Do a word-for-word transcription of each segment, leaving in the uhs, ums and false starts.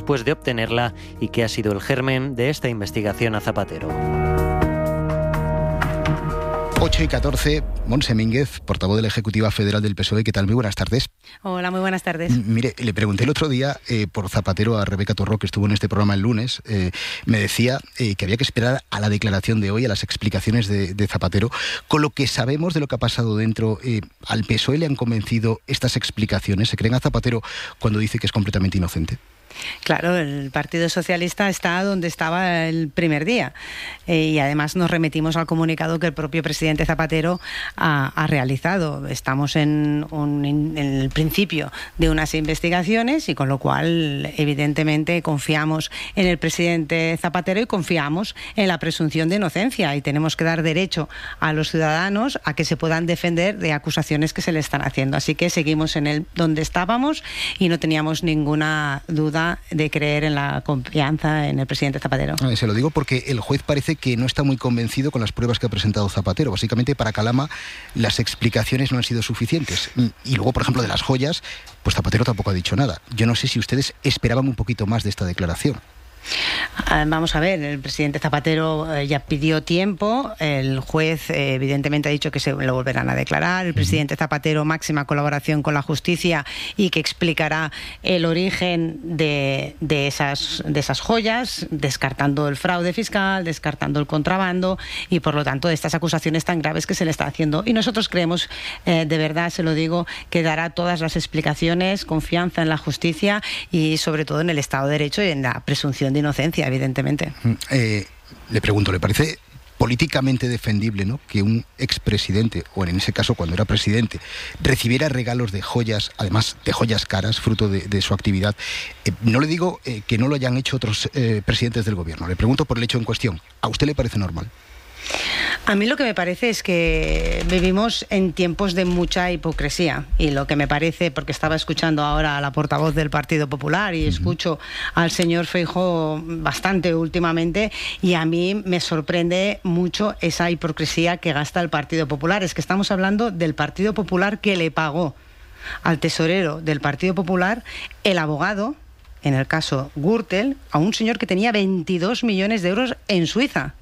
después de obtenerla y que ha sido el germen de esta investigación a Zapatero. ocho y catorce, Montse Mínguez, portavoz de la Ejecutiva Federal del P S O E. ¿Qué tal? Muy buenas tardes. Hola, muy buenas tardes. M- mire, le pregunté el otro día eh, por Zapatero a Rebeca Torró, que estuvo en este programa el lunes. Eh, me decía eh, que había que esperar a la declaración de hoy, a las explicaciones de, de Zapatero. Con lo que sabemos de lo que ha pasado dentro, eh, ¿al P S O E le han convencido estas explicaciones? ¿Se creen a Zapatero cuando dice que es completamente inocente? Claro, el Partido Socialista está donde estaba el primer día eh, y además nos remitimos al comunicado que el propio presidente Zapatero ha, ha realizado. Estamos en, un, en el principio de unas investigaciones y con lo cual evidentemente confiamos en el presidente Zapatero y confiamos en la presunción de inocencia y tenemos que dar derecho a los ciudadanos a que se puedan defender de acusaciones que se le están haciendo. Así que seguimos en el donde estábamos y no teníamos ninguna duda de creer en la confianza en el presidente Zapatero. Se lo digo porque el juez parece que no está muy convencido con las pruebas que ha presentado Zapatero. Básicamente, para Calama las explicaciones no han sido suficientes. Y luego, por ejemplo, de las joyas, pues Zapatero tampoco ha dicho nada. Yo no sé si ustedes esperaban un poquito más de esta declaración. Vamos a ver, el presidente Zapatero eh, ya pidió tiempo, el juez eh, evidentemente ha dicho que se lo volverán a declarar, el presidente Zapatero máxima colaboración con la justicia y que explicará el origen de, de, esas, de esas joyas, descartando el fraude fiscal, descartando el contrabando y por lo tanto de estas acusaciones tan graves que se le está haciendo. Y nosotros creemos, eh, de verdad se lo digo, que dará todas las explicaciones, confianza en la justicia y sobre todo en el Estado de Derecho y en la presunción de inocencia, evidentemente. Eh, le pregunto, ¿le parece políticamente defendible, ¿no?, que un expresidente, o en ese caso cuando era presidente, recibiera regalos de joyas, además de joyas caras, fruto de, de su actividad? Eh, no le digo eh, que no lo hayan hecho otros eh, presidentes del gobierno, le pregunto por el hecho en cuestión. ¿A usted le parece normal? A mí lo que me parece es que vivimos en tiempos de mucha hipocresía y lo que me parece, porque estaba escuchando ahora a la portavoz del Partido Popular y escucho al señor Feijóo bastante últimamente y a mí me sorprende mucho esa hipocresía que gasta el Partido Popular. Es que estamos hablando del Partido Popular que le pagó al tesorero del Partido Popular el abogado, en el caso Gürtel, a un señor que tenía veintidós millones de euros en Suiza.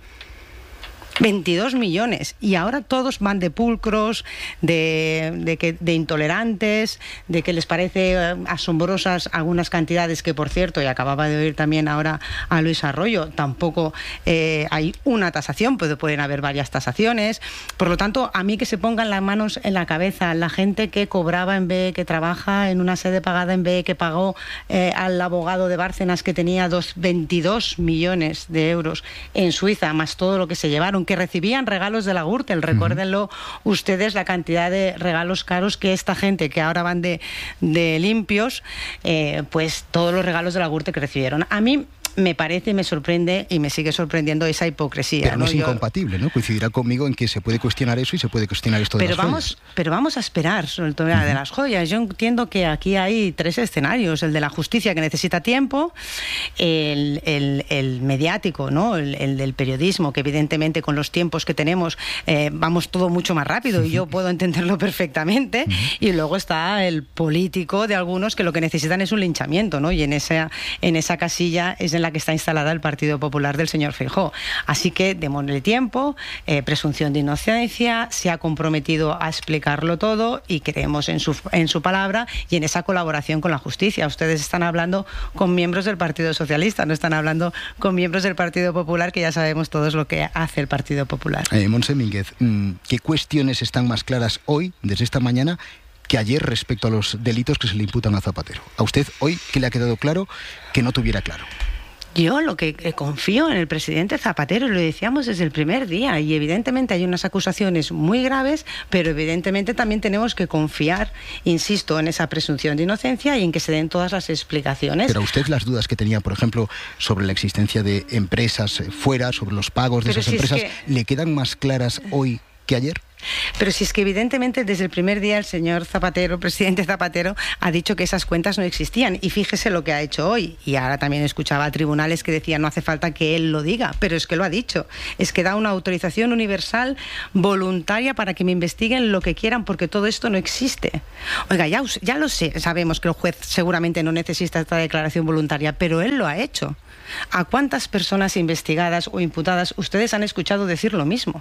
veintidós millones y ahora todos van de pulcros, de, de, que, de intolerantes, de que les parece asombrosas algunas cantidades que, por cierto, y acababa de oír también ahora a Luis Arroyo, tampoco eh, hay una tasación, puede, pueden haber varias tasaciones. Por lo tanto, a mí que se pongan las manos en la cabeza la gente que cobraba en B E, que trabaja en una sede pagada en B E, que pagó eh, al abogado de Bárcenas que tenía dos, veintidós millones de euros en Suiza, más todo lo que se llevaron, que recibían regalos de la Gürtel. Recuérdenlo uh-huh. ustedes, la cantidad de regalos caros que esta gente, que ahora van de, de limpios, eh, pues todos los regalos de la Gürtel que recibieron. A mí me parece y me sorprende y me sigue sorprendiendo esa hipocresía. Pero no, ¿no? es incompatible, ¿no? Coincidirá conmigo en que se puede cuestionar eso y se puede cuestionar esto de pero las vamos, joyas. Pero vamos a esperar sobre el tema uh-huh. de las joyas. Yo entiendo que aquí hay tres escenarios. El de la justicia, que necesita tiempo, el, el, el mediático, ¿no? El, el del periodismo, que evidentemente con los tiempos que tenemos eh, vamos todo mucho más rápido uh-huh. y yo puedo entenderlo perfectamente. Uh-huh. Y luego está el político de algunos que lo que necesitan es un linchamiento, ¿no? Y en esa, en esa casilla es en la que está instalada el Partido Popular del señor Feijóo. Así que démosle tiempo, eh, presunción de inocencia, se ha comprometido a explicarlo todo y creemos en su, en su palabra y en esa colaboración con la justicia. Ustedes están hablando con miembros del Partido Socialista, no están hablando con miembros del Partido Popular, que ya sabemos todos lo que hace el Partido Popular. Eh, Montse Mínguez, ¿qué cuestiones están más claras hoy, desde esta mañana, que ayer respecto a los delitos que se le imputan a Zapatero? ¿A usted hoy qué le ha quedado claro que no tuviera claro? Yo lo que confío en el presidente Zapatero, lo decíamos desde el primer día, y evidentemente hay unas acusaciones muy graves, pero evidentemente también tenemos que confiar, insisto, en esa presunción de inocencia y en que se den todas las explicaciones. Pero a usted las dudas que tenía, por ejemplo, sobre la existencia de empresas fuera, sobre los pagos de pero esas si empresas, es que... ¿le quedan más claras hoy que ayer? Pero si es que evidentemente desde el primer día el señor Zapatero, presidente Zapatero, ha dicho que esas cuentas no existían. Y fíjese lo que ha hecho hoy. Y ahora también escuchaba a tribunales que decían no hace falta que él lo diga, pero es que lo ha dicho. Es que da una autorización universal voluntaria para que me investiguen lo que quieran porque todo esto no existe. Oiga, ya, ya lo sé, sabemos que el juez seguramente no necesita esta declaración voluntaria, pero él lo ha hecho. ¿A cuántas personas investigadas o imputadas ustedes han escuchado decir lo mismo?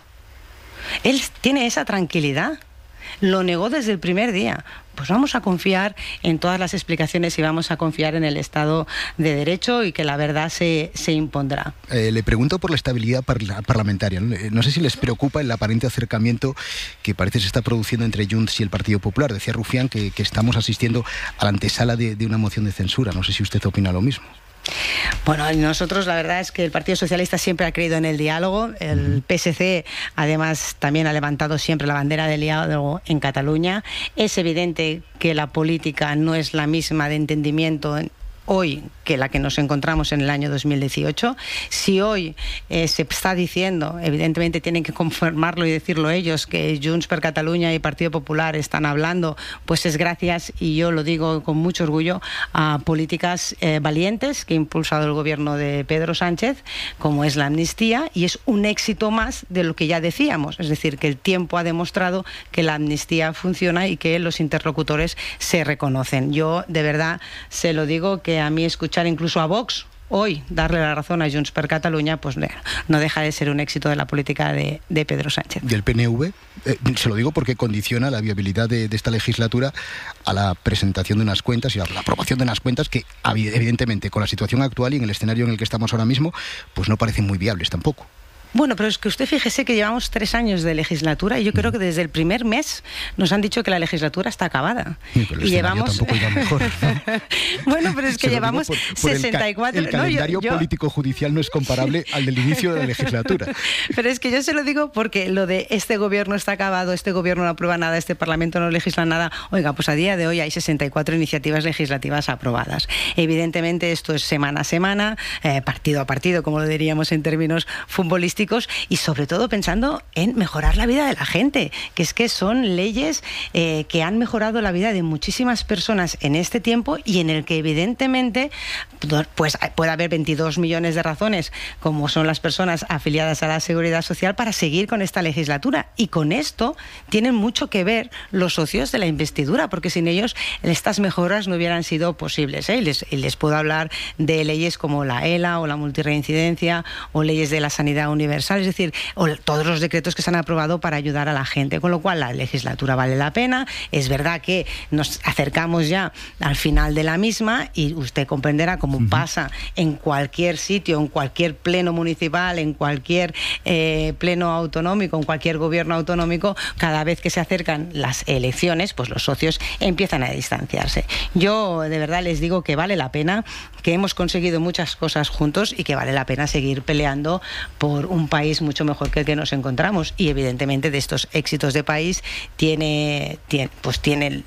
Él tiene esa tranquilidad, lo negó desde el primer día. Pues vamos a confiar en todas las explicaciones y vamos a confiar en el Estado de Derecho y que la verdad se, se impondrá. Eh, le pregunto por la estabilidad parla parlamentaria. ¿no? no sé si les preocupa el aparente acercamiento que parece se está produciendo entre Junts y el Partido Popular. Decía Rufián que, que estamos asistiendo a la antesala de, de una moción de censura. No sé si usted opina lo mismo. Bueno, nosotros la verdad es que el Partido Socialista siempre ha creído en el diálogo. El P S C además también ha levantado siempre la bandera del diálogo en Cataluña. Es evidente que la política no es la misma de entendimiento hoy que la que nos encontramos en el año dos mil dieciocho. Si hoy eh, se está diciendo, evidentemente tienen que confirmarlo y decirlo ellos, que Junts per Catalunya y Partido Popular están hablando, pues es gracias, y yo lo digo con mucho orgullo, a políticas eh, valientes que ha impulsado el gobierno de Pedro Sánchez, como es la amnistía, y es un éxito más de lo que ya decíamos, es decir, que el tiempo ha demostrado que la amnistía funciona y que los interlocutores se reconocen. Yo, de verdad, se lo digo, que a mí escuchar incluso a Vox hoy darle la razón a Junts per Catalunya, pues no deja de ser un éxito de la política de, de Pedro Sánchez. ¿Y el P N V? Eh, se lo digo porque condiciona la viabilidad de, de esta legislatura a la presentación de unas cuentas y a la aprobación de unas cuentas que, evidentemente, con la situación actual y en el escenario en el que estamos ahora mismo, pues no parecen muy viables tampoco. Bueno, pero es que usted fíjese que llevamos tres años de legislatura y yo creo que desde el primer mes nos han dicho que la legislatura está acabada. Sí, pero el y llevamos tampoco iba mejor, ¿no? Bueno, pero es que llevamos por, por sesenta y cuatro... El, ca el calendario no, yo, yo... político-judicial no es comparable al del inicio de la legislatura. Pero es que yo se lo digo porque lo de este gobierno está acabado, este gobierno no aprueba nada, este parlamento no legisla nada. Oiga, pues a día de hoy hay sesenta y cuatro iniciativas legislativas aprobadas. Evidentemente esto es semana a semana, eh, partido a partido, como lo diríamos en términos futbolísticos, y sobre todo pensando en mejorar la vida de la gente, que es que son leyes eh, que han mejorado la vida de muchísimas personas en este tiempo y en el que evidentemente pues puede haber veintidós millones de razones, como son las personas afiliadas a la Seguridad Social, para seguir con esta legislatura. Y con esto tienen mucho que ver los socios de la investidura, porque sin ellos estas mejoras no hubieran sido posibles, ¿eh? Y les, y les puedo hablar de leyes como la E L A o la multirreincidencia o leyes de la sanidad universal, es decir, o todos los decretos que se han aprobado para ayudar a la gente, con lo cual la legislatura vale la pena. Es verdad que nos acercamos ya al final de la misma y usted comprenderá, como uh-huh. pasa en cualquier sitio, en cualquier pleno municipal, en cualquier eh, pleno autonómico, en cualquier gobierno autonómico, cada vez que se acercan las elecciones, pues los socios empiezan a distanciarse. Yo de verdad les digo que vale la pena, que hemos conseguido muchas cosas juntos y que vale la pena seguir peleando por un país mucho mejor que el que nos encontramos. Y evidentemente de estos éxitos de país tiene, tiene pues tiene el,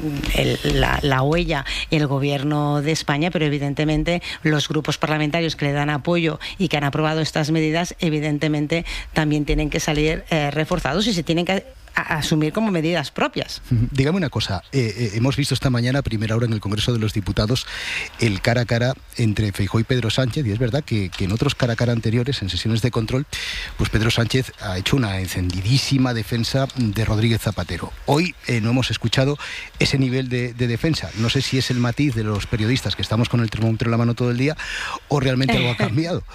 el, la, la huella el gobierno de España, pero evidentemente los grupos parlamentarios que le dan apoyo y que han aprobado estas medidas evidentemente también tienen que salir eh, reforzados y se tienen que a asumir como medidas propias. Dígame una cosa, eh, eh, hemos visto esta mañana a primera hora en el Congreso de los Diputados el cara a cara entre Feijóo y Pedro Sánchez, y es verdad que, que en otros cara a cara anteriores, en sesiones de control, pues Pedro Sánchez ha hecho una encendidísima defensa de Rodríguez Zapatero. Hoy eh, no hemos escuchado ese nivel de, de defensa. No sé si es el matiz de los periodistas que estamos con el termómetro en la mano todo el día o realmente algo ha cambiado.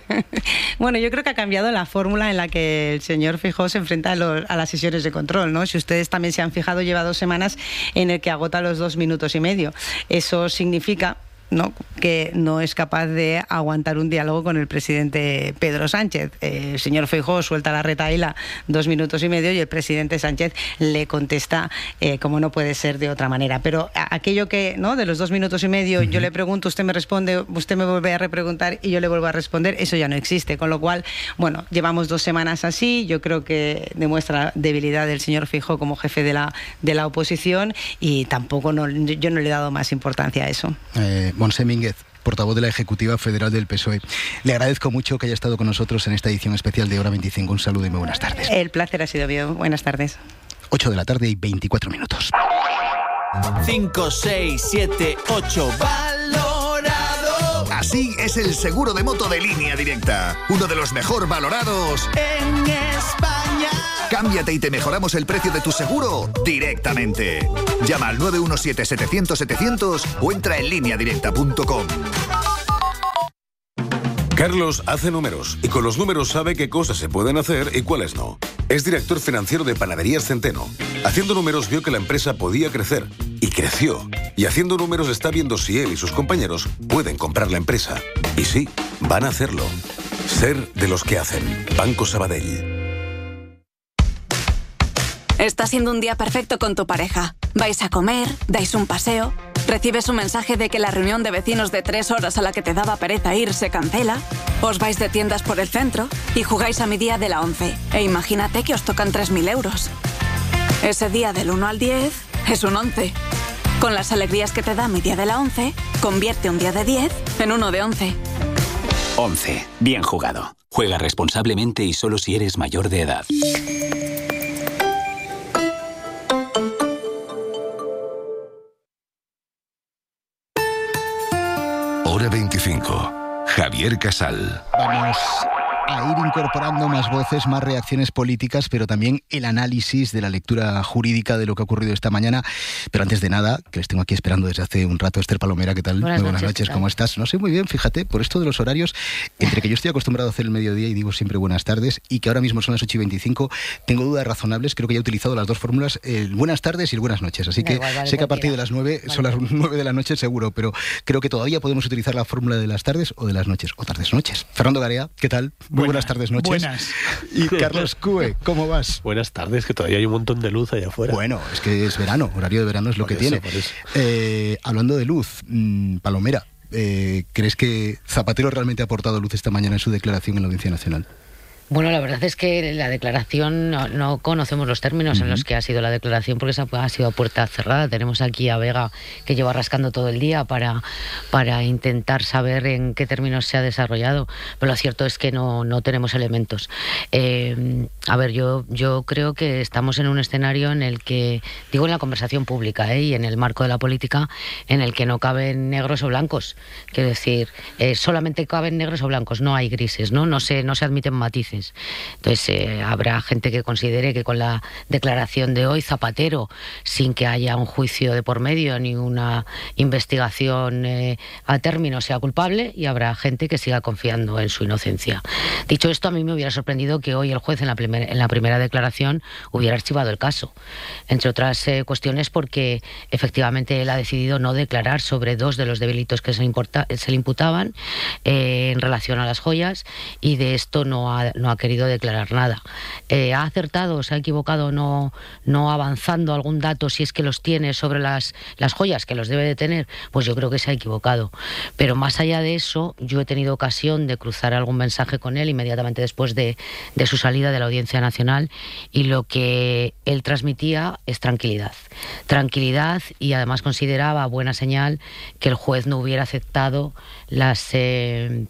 Bueno, yo creo que ha cambiado la fórmula en la que el señor Feijóo se enfrenta a, los, a las sesiones de control, ¿no? Si ustedes también se han fijado, lleva dos semanas en el que agota los dos minutos y medio. Eso significa, ¿no?, que no es capaz de aguantar un diálogo con el presidente Pedro Sánchez. Eh, el señor Feijóo suelta la retahíla dos minutos y medio y el presidente Sánchez le contesta eh, como no puede ser de otra manera. Pero aquello que, ¿no?, de los dos minutos y medio, uh-huh. yo le pregunto, usted me responde, usted me vuelve a repreguntar y yo le vuelvo a responder, eso ya no existe. Con lo cual, bueno, llevamos dos semanas así, yo creo que demuestra la debilidad del señor Feijóo como jefe de la, de la oposición y tampoco no, yo no le he dado más importancia a eso. Eh, Montse Mínguez, portavoz de la Ejecutiva Federal del P S O E. Le agradezco mucho que haya estado con nosotros en esta edición especial de Hora veinticinco. Un saludo y muy buenas tardes. El placer ha sido mío. Buenas tardes. ocho de la tarde y veinticuatro minutos. cinco, seis, siete, ocho. Valorado. Así es el seguro de moto de Línea Directa. Uno de los mejor valorados en España. Cámbiate y te mejoramos el precio de tu seguro directamente. Llama al nueve uno siete, setecientos, setecientos o entra en línea directa punto com. Carlos hace números y con los números sabe qué cosas se pueden hacer y cuáles no. Es director financiero de Panaderías Centeno. Haciendo números vio que la empresa podía crecer y creció. Y haciendo números está viendo si él y sus compañeros pueden comprar la empresa. Y sí, van a hacerlo. Ser de los que hacen. Banco Sabadell. Está siendo un día perfecto con tu pareja. Vais a comer, dais un paseo, recibes un mensaje de que la reunión de vecinos de tres horas a la que te daba pereza ir se cancela, os vais de tiendas por el centro y jugáis a mi día de la once. E imagínate que os tocan tres mil euros. Ese día del uno al diez es un once. Con las alegrías que te da mi día de la once, convierte un día de diez en uno de once. once. Bien jugado. Juega responsablemente y solo si eres mayor de edad. Hora veinticinco. Javier Casal. Vamos a ir incorporando más voces, más reacciones políticas, pero también el análisis de la lectura jurídica de lo que ha ocurrido esta mañana. Pero antes de nada, que les tengo aquí esperando desde hace un rato, Esther Palomera, ¿qué tal? Buenas muy buenas noches, noches, ¿cómo estás? No sé muy bien, fíjate, por esto de los horarios, entre que yo estoy acostumbrado a hacer el mediodía y digo siempre buenas tardes, y que ahora mismo son las ocho y veinticinco, tengo dudas razonables, creo que ya he utilizado las dos fórmulas, el buenas tardes y el buenas noches, así que igual, vale, sé que a partir de las nueve, vale, son las nueve de la noche seguro, pero creo que todavía podemos utilizar la fórmula de las tardes o de las noches, o tardes-noches. Fernando Garea, ¿qué tal? Muy buenas, buenas tardes-noches. Buenas. Y Carlos Cue, ¿cómo vas? Buenas tardes, que todavía hay un montón de luz allá afuera. Bueno, es que es verano, horario de verano es lo por que eso, tiene. Eh, hablando de luz, mmm, Palomera, eh, ¿crees que Zapatero realmente ha aportado luz esta mañana en su declaración en la Audiencia Nacional? Bueno, la verdad es que la declaración, no, no conocemos los términos uh-huh. en los que ha sido la declaración, porque esa ha sido a puerta cerrada. Tenemos aquí a Vega, que lleva rascando todo el día para, para intentar saber en qué términos se ha desarrollado, pero lo cierto es que no, no tenemos elementos. Eh, a ver, yo, yo creo que estamos en un escenario en el que, digo en la conversación pública ¿eh? y en el marco de la política, en el que no caben negros o blancos. Quiero decir, eh, solamente caben negros o blancos, no hay grises, no, no se, no se admiten matices. Entonces eh, habrá gente que considere que con la declaración de hoy Zapatero, sin que haya un juicio de por medio ni una investigación eh, a término, sea culpable, y habrá gente que siga confiando en su inocencia. Dicho esto, a mí me hubiera sorprendido que hoy el juez en la, primer, en la primera declaración hubiera archivado el caso, entre otras eh, cuestiones porque efectivamente él ha decidido no declarar sobre dos de los delitos que se, importa, se le imputaban eh, en relación a las joyas, y de esto no ha, no ha querido declarar nada. Eh, ¿Ha acertado, se ha equivocado no, no avanzando algún dato, si es que los tiene, sobre las, las joyas, que los debe de tener? Pues yo creo que se ha equivocado. Pero más allá de eso, yo he tenido ocasión de cruzar algún mensaje con él inmediatamente después de, de su salida de la Audiencia Nacional, y lo que él transmitía es tranquilidad. Tranquilidad, y además consideraba buena señal que el juez no hubiera aceptado las, eh,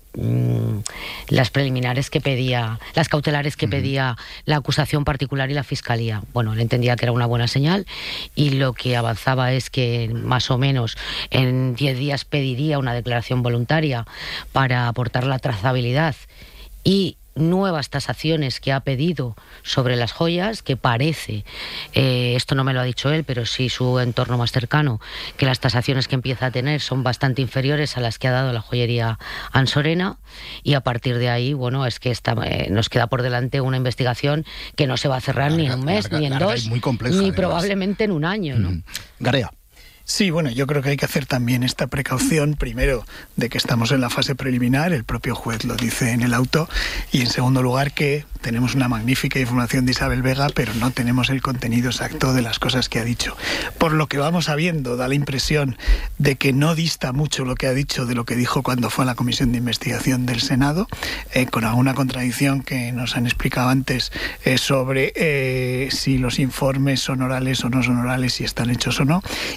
las preliminares que pedía, las cautelares que pedía la acusación particular y la Fiscalía. Bueno, él entendía que era una buena señal, y lo que avanzaba es que más o menos en diez días pediría una declaración voluntaria para aportar la trazabilidad y nuevas tasaciones que ha pedido sobre las joyas, que parece, eh, esto no me lo ha dicho él, pero sí su entorno más cercano, que las tasaciones que empieza a tener son bastante inferiores a las que ha dado la joyería Ansorena, y a partir de ahí, bueno, es que está, eh, nos queda por delante una investigación que no se va a cerrar larga, ni en un mes, larga, ni en dos, muy compleja, ni además. Probablemente en un año, ¿no? Mm. Garea. Sí, bueno, yo creo que hay que hacer también esta precaución, primero, de que estamos en la fase preliminar, el propio juez lo dice en el auto, y en segundo lugar que tenemos una magnífica información de Isabel Vega, pero no tenemos el contenido exacto de las cosas que ha dicho. Por lo que vamos sabiendo, da la impresión de que no dista mucho lo que ha dicho de lo que dijo cuando fue a la Comisión de Investigación del Senado, eh, con alguna contradicción que nos han explicado antes eh, sobre eh, si los informes son orales o no son orales, si están hechos o no, y sigue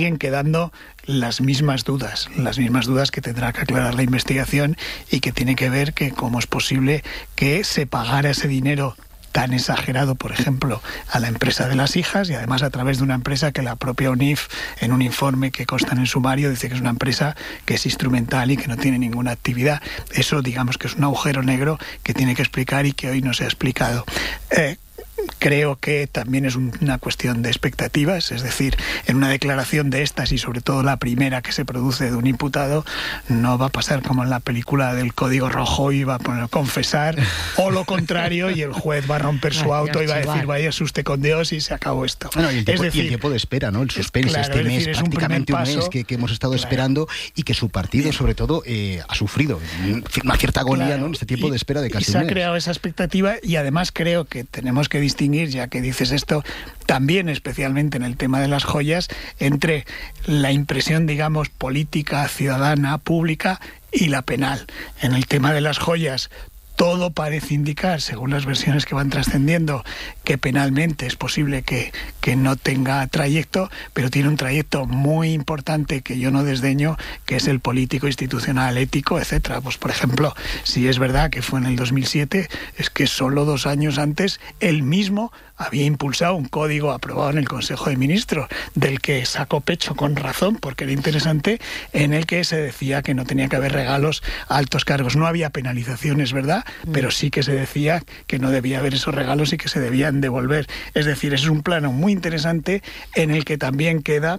siguen quedando las mismas dudas, las mismas dudas que tendrá que aclarar la investigación y que tiene que ver que cómo es posible que se pagara ese dinero tan exagerado, por ejemplo, a la empresa de las hijas y además a través de una empresa que la propia U N I F, en un informe que consta en el sumario, dice que es una empresa que es instrumental y que no tiene ninguna actividad. Eso, digamos, que es un agujero negro que tiene que explicar y que hoy no se ha explicado. Eh, Creo que también es una cuestión de expectativas, es decir, en una declaración de estas y sobre todo la primera que se produce de un imputado, no va a pasar como en la película del Código Rojo y va a poner confesar, o lo contrario, y el juez va a romper su auto y va a decir vaya asuste con Dios y se acabó esto. Bueno, y el tiempo, es decir, y el tiempo de espera, ¿no? El suspense, claro, este mes, decir, prácticamente un, un mes que, que hemos estado claro. esperando y que su partido, Bien. sobre todo, eh, ha sufrido una cierta agonía, claro. ¿no? En este tiempo y, de espera de casi y se un ha mes. creado esa expectativa y además creo que tenemos que distinguir, ya que dices esto, también especialmente en el tema de las joyas, entre la impresión, digamos, política, ciudadana, pública y la penal. En el tema de las joyas, todo parece indicar, según las versiones que van trascendiendo, que penalmente es posible que, que no tenga trayecto, pero tiene un trayecto muy importante que yo no desdeño, que es el político, institucional, ético, etcétera. Pues, por ejemplo, si es verdad que fue en el dos mil siete, es que solo dos años antes él mismo había impulsado un código aprobado en el Consejo de Ministros, del que sacó pecho con razón, porque era interesante, en el que se decía que no tenía que haber regalos a altos cargos. No había penalizaciones, ¿verdad? Pero sí que se decía que no debía haber esos regalos y que se debían devolver. Es decir, es un plano muy interesante en el que también queda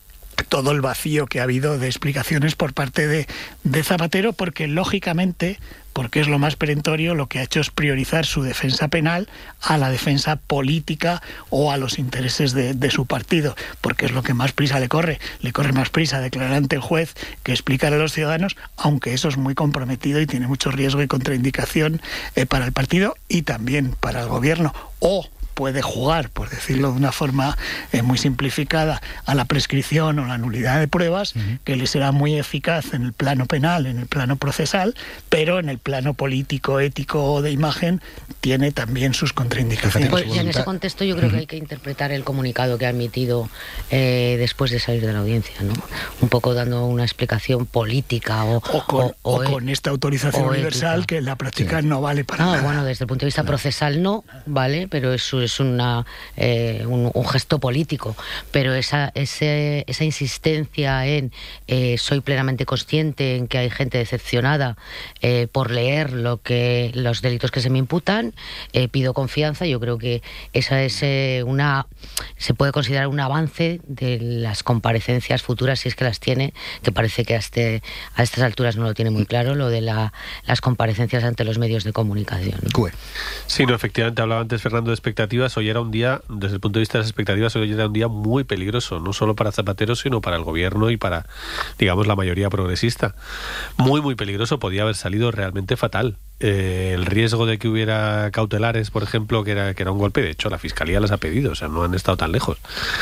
todo el vacío que ha habido de explicaciones por parte de, de Zapatero, porque lógicamente, porque es lo más perentorio, lo que ha hecho es priorizar su defensa penal a la defensa política o a los intereses de, de su partido, porque es lo que más prisa le corre. Le corre más prisa declarar ante el juez que explicar a los ciudadanos, aunque eso es muy comprometido y tiene mucho riesgo y contraindicación eh, para el partido y también para el gobierno. O puede jugar, por decirlo de una forma eh, muy simplificada, a la prescripción o la nulidad de pruebas, uh-huh. que le será muy eficaz en el plano penal, en el plano procesal, pero en el plano político, ético o de imagen tiene también sus contraindicaciones. Pues, y en ese contexto yo creo uh-huh. que hay que interpretar el comunicado que ha emitido eh, después de salir de la audiencia, ¿no? Un poco dando una explicación política o, o, con, o, o, o con esta autorización universal ética. Que en la práctica sí. no vale para no, nada. Bueno, desde el punto de vista no. procesal no, vale, pero eso es una eh, un, un gesto político, pero esa ese, esa insistencia en eh, soy plenamente consciente en que hay gente decepcionada eh, por leer lo que los delitos que se me imputan, eh, pido confianza. Yo creo que esa es eh, una se puede considerar un avance de las comparecencias futuras, si es que las tiene, que parece que a, este, a estas alturas no lo tiene muy claro, lo de la, las comparecencias ante los medios de comunicación. Sí, no, efectivamente, hablaba antes Fernando de expectativas. Hoy era un día, desde el punto de vista de las expectativas, hoy era un día muy peligroso, no solo para Zapatero, sino para el gobierno y para, digamos, la mayoría progresista. Muy, muy peligroso, podía haber salido realmente fatal. Eh, el riesgo de que hubiera cautelares, por ejemplo, que era, que era un golpe, de hecho la Fiscalía las ha pedido, o sea, no han estado tan lejos.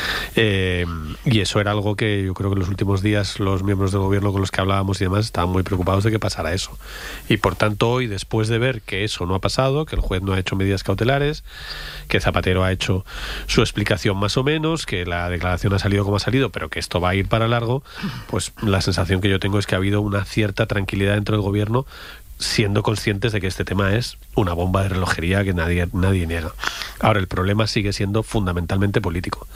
Eh, y eso era algo que yo creo que en los últimos días los miembros del gobierno con los que hablábamos y demás estaban muy preocupados de que pasara eso. Y por tanto hoy, después de ver que eso no ha pasado, que el juez no ha hecho medidas cautelares, que Zapatero ha hecho su explicación más o menos, que la declaración ha salido como ha salido, pero que esto va a ir para largo, pues la sensación que yo tengo es que ha habido una cierta tranquilidad dentro del gobierno, siendo conscientes de que este tema es una bomba de relojería que nadie, nadie niega. Ahora, el problema sigue siendo fundamentalmente político.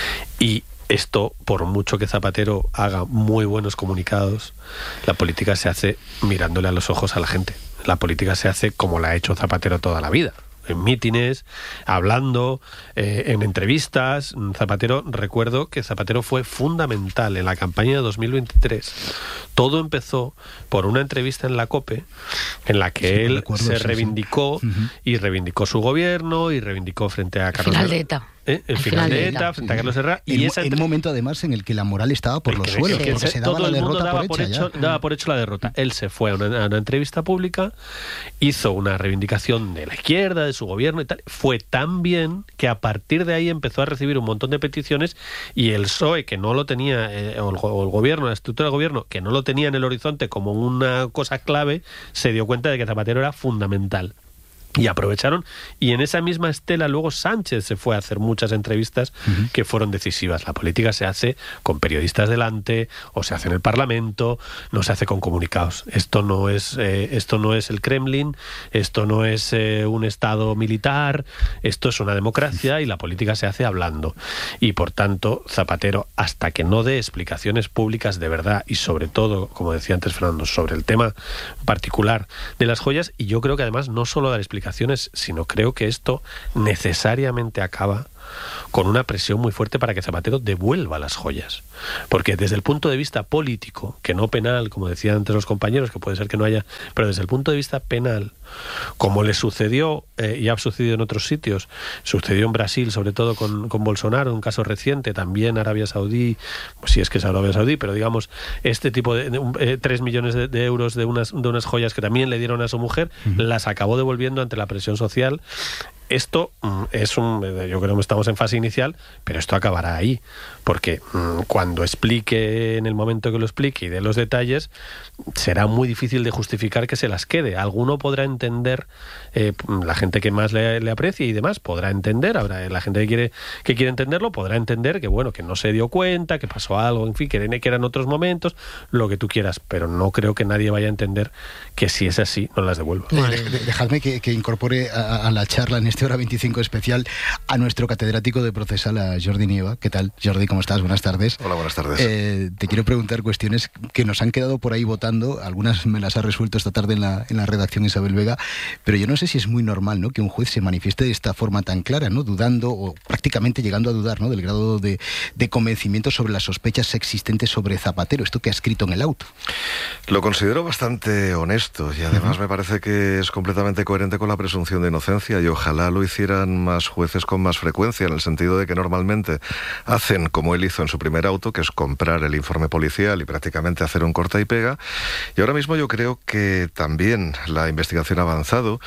Y esto, por mucho que Zapatero haga muy buenos comunicados, la política se hace mirándole a los ojos a la gente. La política se hace como la ha hecho Zapatero toda la vida. En mítines, hablando, eh, en entrevistas. Zapatero, recuerdo que Zapatero fue fundamental en la campaña de dos mil veintitrés. Todo empezó por una entrevista en la COPE en la que sí, él recuerdo, se sí, reivindicó sí. Uh-huh. y reivindicó su gobierno y reivindicó frente a Carlos Final de ETA. ¿Eh? El final, final de ETA, ETA frente a Carlos Herrera. Y esa en un momento además en el que la moral estaba por los que, suelos, que, porque que se daba todo la el mundo derrota daba por, por hecha, hecho, daba por hecho la derrota. Él se fue a una, a una entrevista pública, hizo una reivindicación de la izquierda, de su gobierno y tal. Fue tan bien que a partir de ahí empezó a recibir un montón de peticiones y el P S O E, que no lo tenía, eh, o, el, o el gobierno, la estructura del gobierno, que no lo tenía en el horizonte como una cosa clave, se dio cuenta de que Zapatero era fundamental. Y aprovecharon, y en esa misma estela luego Sánchez se fue a hacer muchas entrevistas uh-huh. que fueron decisivas. La política se hace con periodistas delante, o se hace en el Parlamento, no se hace con comunicados. Esto no es, eh, esto no es el Kremlin, esto no es eh, un Estado militar, esto es una democracia y la política se hace hablando. Y por tanto, Zapatero, hasta que no dé explicaciones públicas de verdad, y sobre todo, como decía antes Fernando, sobre el tema particular de las joyas, y yo creo que además no solo dar explicaciones, sino creo que esto necesariamente acaba con una presión muy fuerte para que Zapatero devuelva las joyas. Porque desde el punto de vista político, que no penal, como decían antes los compañeros, que puede ser que no haya, pero desde el punto de vista penal, como le sucedió, eh, y ha sucedido en otros sitios, sucedió en Brasil, sobre todo con, con Bolsonaro, un caso reciente, también Arabia Saudí, pues si es que es Arabia Saudí, pero digamos, este tipo de, de eh, tres millones de, de euros de unas, de unas joyas que también le dieron a su mujer, uh-huh. las acabó devolviendo ante la presión social. Esto es un, yo creo que estamos en fase inicial, pero esto acabará ahí, porque mmm, cuando explique, en el momento que lo explique y dé los detalles, será muy difícil de justificar que se las quede. Alguno podrá entender, eh, la gente que más le, le aprecie y demás, podrá entender, habrá la gente que quiere, que quiere entenderlo, podrá entender que bueno, que no se dio cuenta, que pasó algo, en fin, que, que eran otros momentos, lo que tú quieras, pero no creo que nadie vaya a entender que si es así, no las devuelva. Eh, de, dejadme que, que incorpore a, a la charla en este Hora veinticinco especial a nuestro catedrático de procesal, a Jordi Nieva. ¿Qué tal, Jordi? ¿Cómo estás? Buenas tardes. Hola, buenas tardes. Eh, te quiero preguntar cuestiones que nos han quedado por ahí votando. Algunas me las ha resuelto esta tarde en la, en la redacción Isabel Vega, pero yo no sé si es muy normal, ¿no?, que un juez se manifieste de esta forma tan clara, ¿no?, dudando o prácticamente llegando a dudar, ¿no?, del grado de, de convencimiento sobre las sospechas existentes sobre Zapatero, esto que ha escrito en el auto. Lo considero bastante honesto y además uh-huh. me parece que es completamente coherente con la presunción de inocencia, y ojalá lo hicieran más jueces con más frecuencia, en el sentido de que normalmente hacen como él hizo en su primer auto, que es comprar el informe policial y prácticamente hacer un corta y pega. Y ahora mismo yo creo que también la investigación ha avanzado,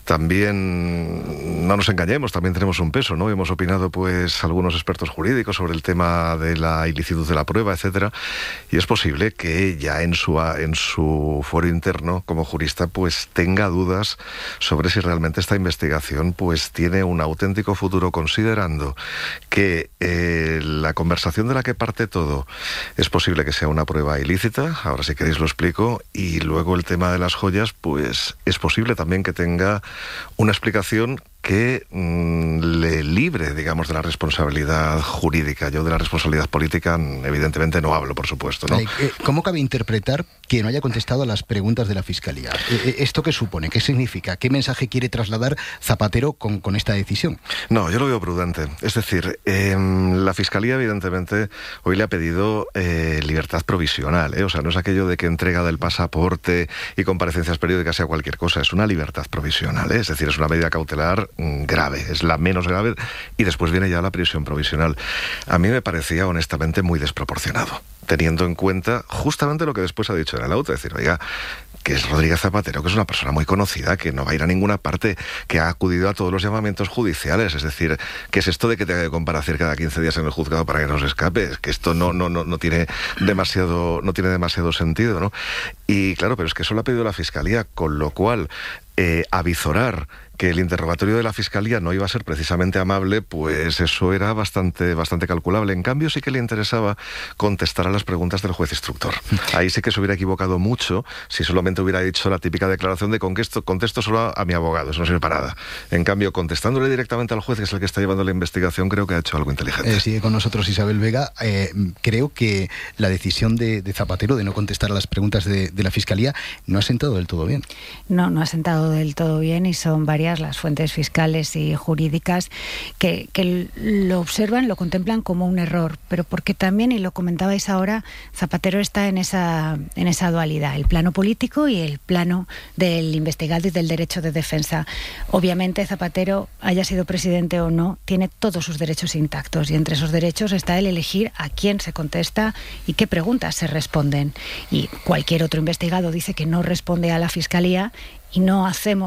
también, no nos engañemos, también tenemos un peso, ¿no? Hemos opinado pues algunos expertos jurídicos sobre el tema de la ilicitud de la prueba, etcétera, y es posible que ya en su, en su fuero interno como jurista pues tenga dudas sobre si realmente esta investigación pues tiene un auténtico futuro, considerando que eh, la conversación de la que parte todo es posible que sea una prueba ilícita, ahora si queréis lo explico, y luego el tema de las joyas pues es posible también que tenga una explicación que mmm, le libre, digamos, de la responsabilidad jurídica. Yo de la responsabilidad política evidentemente no hablo, por supuesto, ¿no? ¿Cómo cabe interpretar que no haya contestado a las preguntas de la Fiscalía? ¿Esto qué supone? ¿Qué significa? ¿Qué mensaje quiere trasladar Zapatero con, con esta decisión? No, yo lo veo prudente. Es decir, eh, la Fiscalía evidentemente hoy le ha pedido eh, libertad provisional, ¿eh? O sea, no es aquello de que entrega del pasaporte y comparecencias periódicas sea cualquier cosa, es una libertad provisional, ¿eh? Es decir, es una medida cautelar grave, es la menos grave, y después viene ya la prisión provisional. A mí me parecía honestamente muy desproporcionado, teniendo en cuenta justamente lo que después ha dicho en el auto, es decir, oiga, que es Rodríguez Zapatero, que es una persona muy conocida, que no va a ir a ninguna parte, que ha acudido a todos los llamamientos judiciales, es decir, ¿qué es esto de que tenga que comparecer cada quince días en el juzgado para que no se escape? Es que esto no, no, no, no tiene demasiado, no tiene demasiado sentido, ¿no? Y claro, pero es que eso lo ha pedido la Fiscalía, con lo cual eh, avizorar que el interrogatorio de la Fiscalía no iba a ser precisamente amable, pues eso era bastante, bastante calculable. En cambio, sí que le interesaba contestar a las preguntas del juez instructor. Ahí sí que se hubiera equivocado mucho si solamente hubiera dicho la típica declaración de contesto, contesto solo a mi abogado, eso no sirve para nada. En cambio, contestándole directamente al juez, que es el que está llevando la investigación, creo que ha hecho algo inteligente. Eh, sigue con nosotros Isabel Vega. Eh, creo que la decisión de, de Zapatero de no contestar a las preguntas de, de la Fiscalía no ha sentado del todo bien. No, no ha sentado del todo bien, y son varias las fuentes fiscales y jurídicas que, que lo observan, lo contemplan como un error, pero porque también, y lo comentabais ahora, Zapatero está en esa, en esa dualidad, el plano político y el plano del investigado y del derecho de defensa. Obviamente Zapatero, haya sido presidente o no, tiene todos sus derechos intactos, y entre esos derechos está el elegir a quién se contesta y qué preguntas se responden. Y cualquier otro investigado dice que no responde a la Fiscalía, y no hacemos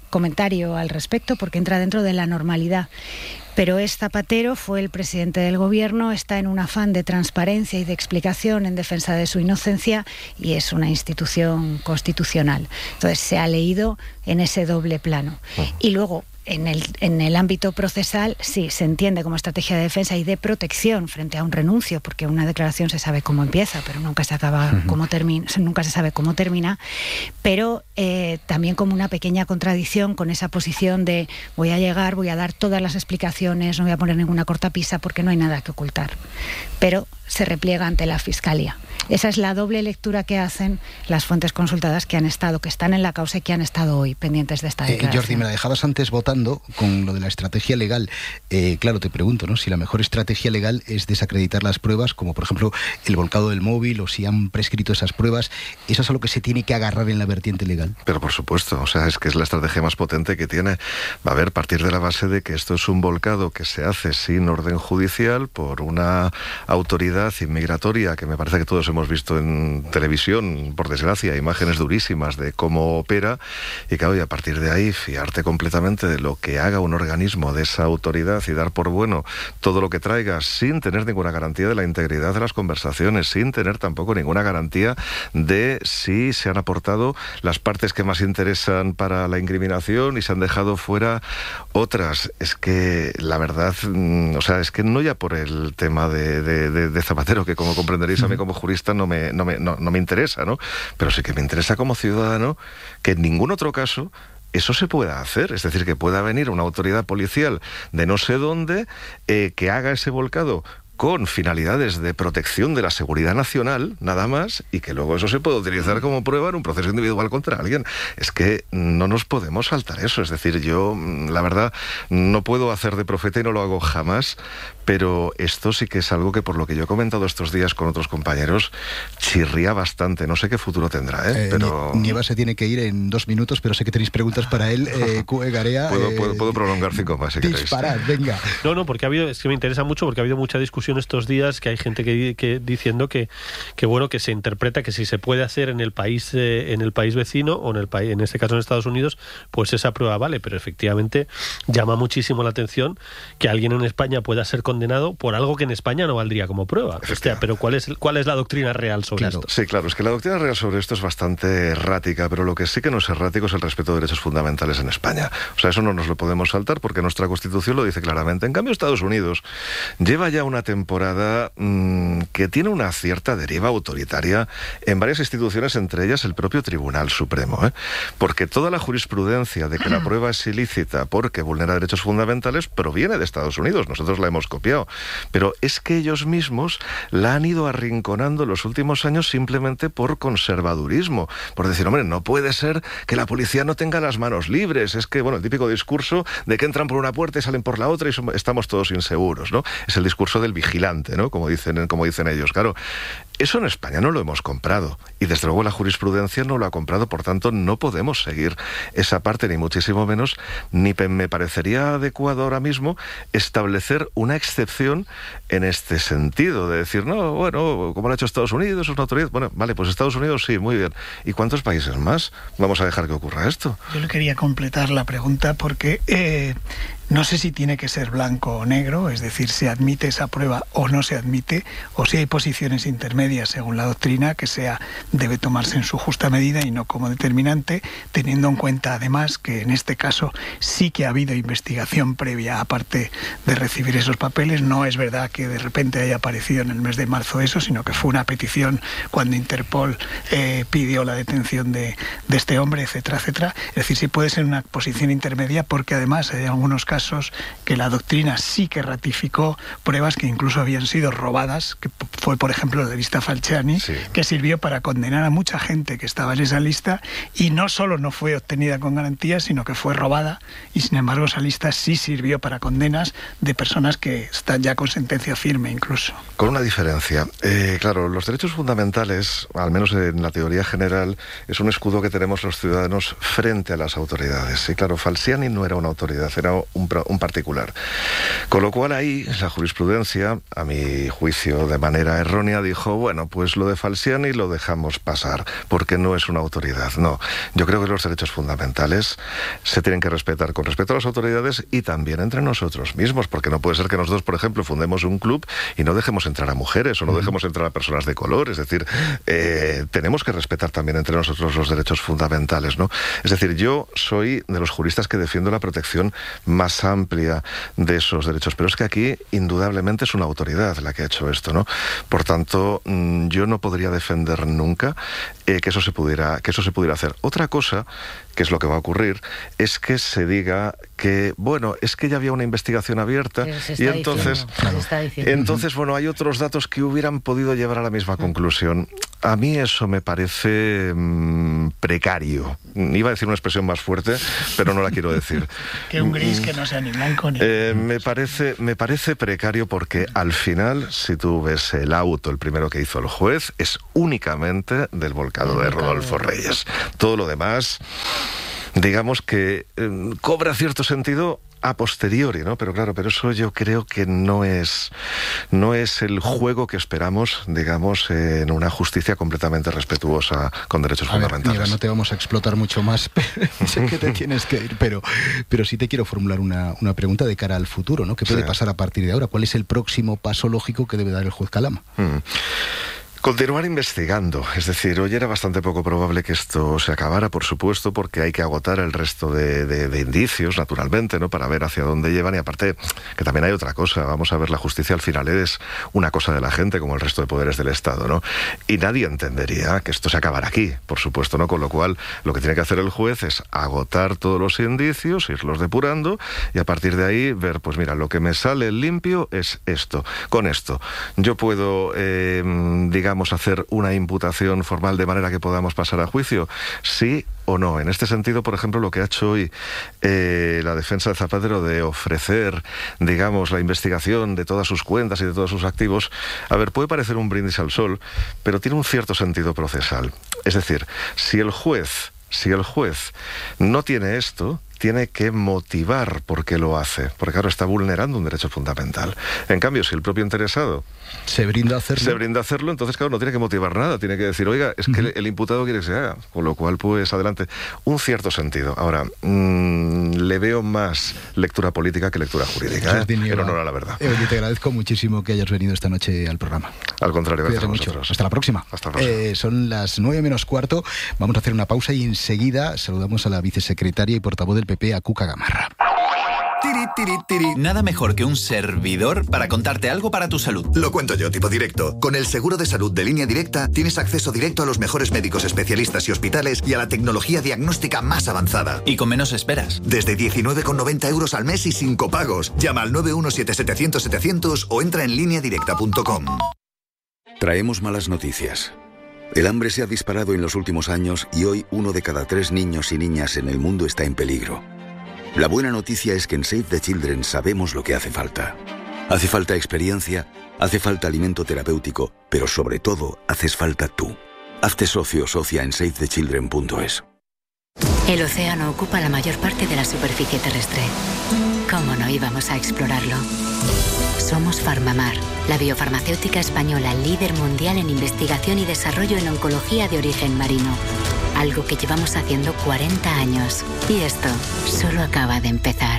comentario al respecto porque entra dentro de la normalidad. Pero es Zapatero, fue el presidente del gobierno, está en un afán de transparencia y de explicación en defensa de su inocencia y es una institución constitucional. Entonces se ha leído en ese doble plano. Y luego, en el, en el ámbito procesal, sí, se entiende como estrategia de defensa y de protección frente a un renuncio, porque una declaración se sabe cómo empieza, pero nunca se acaba uh-huh. cómo termina, nunca se sabe cómo termina, pero eh, también como una pequeña contradicción con esa posición de voy a llegar, voy a dar todas las explicaciones, no voy a poner ninguna cortapisa porque no hay nada que ocultar. Pero se repliega ante la Fiscalía. Esa es la doble lectura que hacen las fuentes consultadas que han estado, que están en la causa y que han estado hoy pendientes de esta declaración. Eh, Jordi, me la dejabas antes votando con lo de la estrategia legal. Eh, claro, te pregunto, ¿no? Si la mejor estrategia legal es desacreditar las pruebas, como por ejemplo el volcado del móvil, o si han prescrito esas pruebas, ¿eso es a lo que se tiene que agarrar en la vertiente legal? Pero por supuesto, o sea, es que es la estrategia más potente que tiene. Va a haber, partir de la base de que esto es un volcado que se hace sin orden judicial por una autoridad inmigratoria que me parece que todos hemos visto en televisión, por desgracia, imágenes durísimas de cómo opera, y claro, y a partir de ahí fiarte completamente de lo que haga un organismo de esa autoridad y dar por bueno todo lo que traiga sin tener ninguna garantía de la integridad de las conversaciones, sin tener tampoco ninguna garantía de si se han aportado las partes que más interesan para la incriminación y se han dejado fuera otras. Es que la verdad, o sea, es que no ya por el tema de, de, de, de Zapatero, que como comprenderéis a mí como jurista no me, no me, no, no me interesa, ¿no? Pero sí que me interesa como ciudadano que en ningún otro caso eso se pueda hacer, es decir, que pueda venir una autoridad policial de no sé dónde eh, que haga ese volcado con finalidades de protección de la seguridad nacional, nada más, y que luego eso se puede utilizar como prueba en un proceso individual contra alguien. Es que no nos podemos saltar eso. Es decir, yo, la verdad, no puedo hacer de profeta y no lo hago jamás, pero esto sí que es algo que, por lo que yo he comentado estos días con otros compañeros, chirría bastante. No sé qué futuro tendrá, ¿eh? eh pero... Nieva se tiene que ir en dos minutos, pero sé que tenéis preguntas para él. Eh, Cue Garea, puedo, eh, puedo, puedo prolongar cinco más, si queréis. Disparad, venga. No, no, porque ha habido, es que me interesa mucho, porque ha habido mucha discusión estos días, que hay gente que, que diciendo que, que bueno, que se interpreta que si se puede hacer en el país eh, en el país vecino, o en el país, en este caso en Estados Unidos, pues esa prueba vale, pero efectivamente llama muchísimo la atención que alguien en España pueda ser condenado por algo que en España no valdría como prueba. Hostia, pero ¿cuál es, cuál es la doctrina real sobre claro, esto? Sí, claro, es que la doctrina real sobre esto es bastante errática, pero lo que sí que no es errático es el respeto de derechos fundamentales en España. O sea, eso no nos lo podemos saltar porque nuestra Constitución lo dice claramente. En cambio, Estados Unidos lleva ya una temporada mmm, que tiene una cierta deriva autoritaria en varias instituciones, entre ellas el propio Tribunal Supremo, ¿eh? Porque toda la jurisprudencia de que la prueba es ilícita porque vulnera derechos fundamentales proviene de Estados Unidos. Nosotros la hemos copiado. Pero es que ellos mismos la han ido arrinconando en los últimos años simplemente por conservadurismo. Por decir, hombre, no puede ser que la policía no tenga las manos libres. Es que, bueno, el típico discurso de que entran por una puerta y salen por la otra y somos, estamos todos inseguros, ¿no? Es el discurso del vigilante, ¿no? Como dicen, como dicen ellos. Claro, eso en España no lo hemos comprado. Y desde luego la jurisprudencia no lo ha comprado. Por tanto, no podemos seguir esa parte, ni muchísimo menos, ni me parecería adecuado ahora mismo establecer una excepción en este sentido, de decir, no, bueno, como lo ha hecho Estados Unidos, es una autoridad. Bueno, vale, pues Estados Unidos sí, muy bien. ¿Y cuántos países más vamos a dejar que ocurra esto? Yo le quería completar la pregunta porque eh, no sé si tiene que ser blanco o negro, es decir, se admite esa prueba o no se admite, o si hay posiciones intermedias según la doctrina que sea debe tomarse en su justa medida y no como determinante, teniendo en cuenta además que en este caso sí que ha habido investigación previa aparte de recibir esos papeles. No es verdad que de repente haya aparecido en el mes de marzo eso, sino que fue una petición cuando Interpol eh, pidió la detención de, de este hombre, etcétera, etcétera. Es decir, sí puede ser una posición intermedia porque además hay algunos casos que la doctrina sí que ratificó pruebas que incluso habían sido robadas, que fue por ejemplo la de lista Falciani, sí, que sirvió para condenar a mucha gente que estaba en esa lista y no solo no fue obtenida con garantías, sino que fue robada y sin embargo esa lista sí sirvió para condenas de personas que están ya con sentencia firme incluso. Con una diferencia. Eh, claro, los derechos fundamentales, al menos en la teoría general, es un escudo que tenemos los ciudadanos frente a las autoridades. Y claro, Falciani no era una autoridad, era un, un particular. Con lo cual ahí la jurisprudencia, a mi juicio de manera errónea, dijo, bueno, pues lo de Falciani lo dejamos pasar, porque no es una autoridad. No, yo creo que los derechos fundamentales se tienen que respetar con respecto a las autoridades y también entre nosotros mismos, porque no puede ser que nosotros, por ejemplo, fundemos un club y no dejemos entrar a mujeres o no dejemos entrar a personas de color. Es decir, eh, tenemos que respetar también entre nosotros los derechos fundamentales, ¿no? Es decir, yo soy de los juristas que defiendo la protección más amplia de esos derechos, pero es que aquí indudablemente es una autoridad la que ha hecho esto, ¿no? Por tanto, yo no podría defender nunca eh, que eso se pudiera, que eso se pudiera hacer. Otra cosa, que es lo que va a ocurrir, es que se diga que, bueno, es que ya había una investigación abierta y entonces, diciendo, entonces, bueno, hay otros datos que hubieran podido llevar a la misma conclusión. A mí eso me parece mmm, precario. Iba a decir una expresión más fuerte, pero no la quiero decir. Que un gris que no sea ni blanco ni... Eh, me parece, me parece precario porque al final, si tú ves el auto, el primero que hizo el juez, es únicamente del volcado de Rodolfo Reyes. Todo lo demás, digamos que eh, cobra cierto sentido a posteriori, ¿no? Pero claro, pero eso yo creo que no es no es el juego que esperamos, digamos, en una justicia completamente respetuosa con derechos a ver, fundamentales. Mira, no te vamos a explotar mucho más, sé que te tienes que ir, pero, pero sí te quiero formular una, una pregunta de cara al futuro, ¿no? ¿Qué puede sí. pasar a partir de ahora? ¿Cuál es el próximo paso lógico que debe dar el juez Calama? Mm. Continuar investigando, es decir, hoy era bastante poco probable que esto se acabara, por supuesto, porque hay que agotar el resto de, de, de indicios, naturalmente, ¿no? Para ver hacia dónde llevan, y aparte que también hay otra cosa, vamos a ver, la justicia al final es una cosa de la gente, como el resto de poderes del Estado, ¿no? Y nadie entendería que esto se acabara aquí, por supuesto, ¿no? Con lo cual, lo que tiene que hacer el juez es agotar todos los indicios, irlos depurando, y a partir de ahí ver, pues mira, lo que me sale limpio es esto. Con esto, yo puedo, eh, digamos, hacer una imputación formal de manera que podamos pasar a juicio, sí o no. En este sentido, por ejemplo, lo que ha hecho hoy eh, la defensa de Zapatero de ofrecer, digamos, la investigación de todas sus cuentas y de todos sus activos, a ver, puede parecer un brindis al sol, pero tiene un cierto sentido procesal. Es decir, si el juez, si el juez no tiene esto, tiene que motivar por qué lo hace, porque claro, está vulnerando un derecho fundamental. En cambio, si el propio interesado se brinda a hacerlo, se brinda a hacerlo, entonces claro, no tiene que motivar nada, tiene que decir, oiga, es que uh-huh. el imputado quiere que se haga, con lo cual, pues adelante. Un cierto sentido. Ahora, mmm, le veo más lectura política que lectura jurídica, ¿eh? En honor a la verdad. Eh, oye, te agradezco muchísimo que hayas venido esta noche al programa. Al contrario, gracias a mucho. vosotros. Hasta la próxima. Hasta la próxima. Eh, son las nueve menos cuarto, vamos a hacer una pausa y enseguida saludamos a la vicesecretaria y portavoz del P P, a Cuca Gamarra. Tiri, tiri, tiri. Nada mejor que un servidor para contarte algo para tu salud. Lo cuento yo, tipo directo. Con el seguro de salud de Línea Directa tienes acceso directo a los mejores médicos especialistas y hospitales y a la tecnología diagnóstica más avanzada. Y con menos esperas. Desde diecinueve con noventa euros al mes y sin copagos. Llama al nueve uno siete setecientos setecientos o entra en línea directa punto com. Traemos malas noticias. El hambre se ha disparado en los últimos años y hoy uno de cada tres niños y niñas en el mundo está en peligro. La buena noticia es que en Save the Children sabemos lo que hace falta. Hace falta experiencia, hace falta alimento terapéutico, pero sobre todo, haces falta tú. Hazte socio o socia en save the children punto es. El océano ocupa la mayor parte de la superficie terrestre. ¿Cómo no íbamos a explorarlo? Somos Farmamar, la biofarmacéutica española líder mundial en investigación y desarrollo en oncología de origen marino. Algo que llevamos haciendo cuarenta años. Y esto solo acaba de empezar.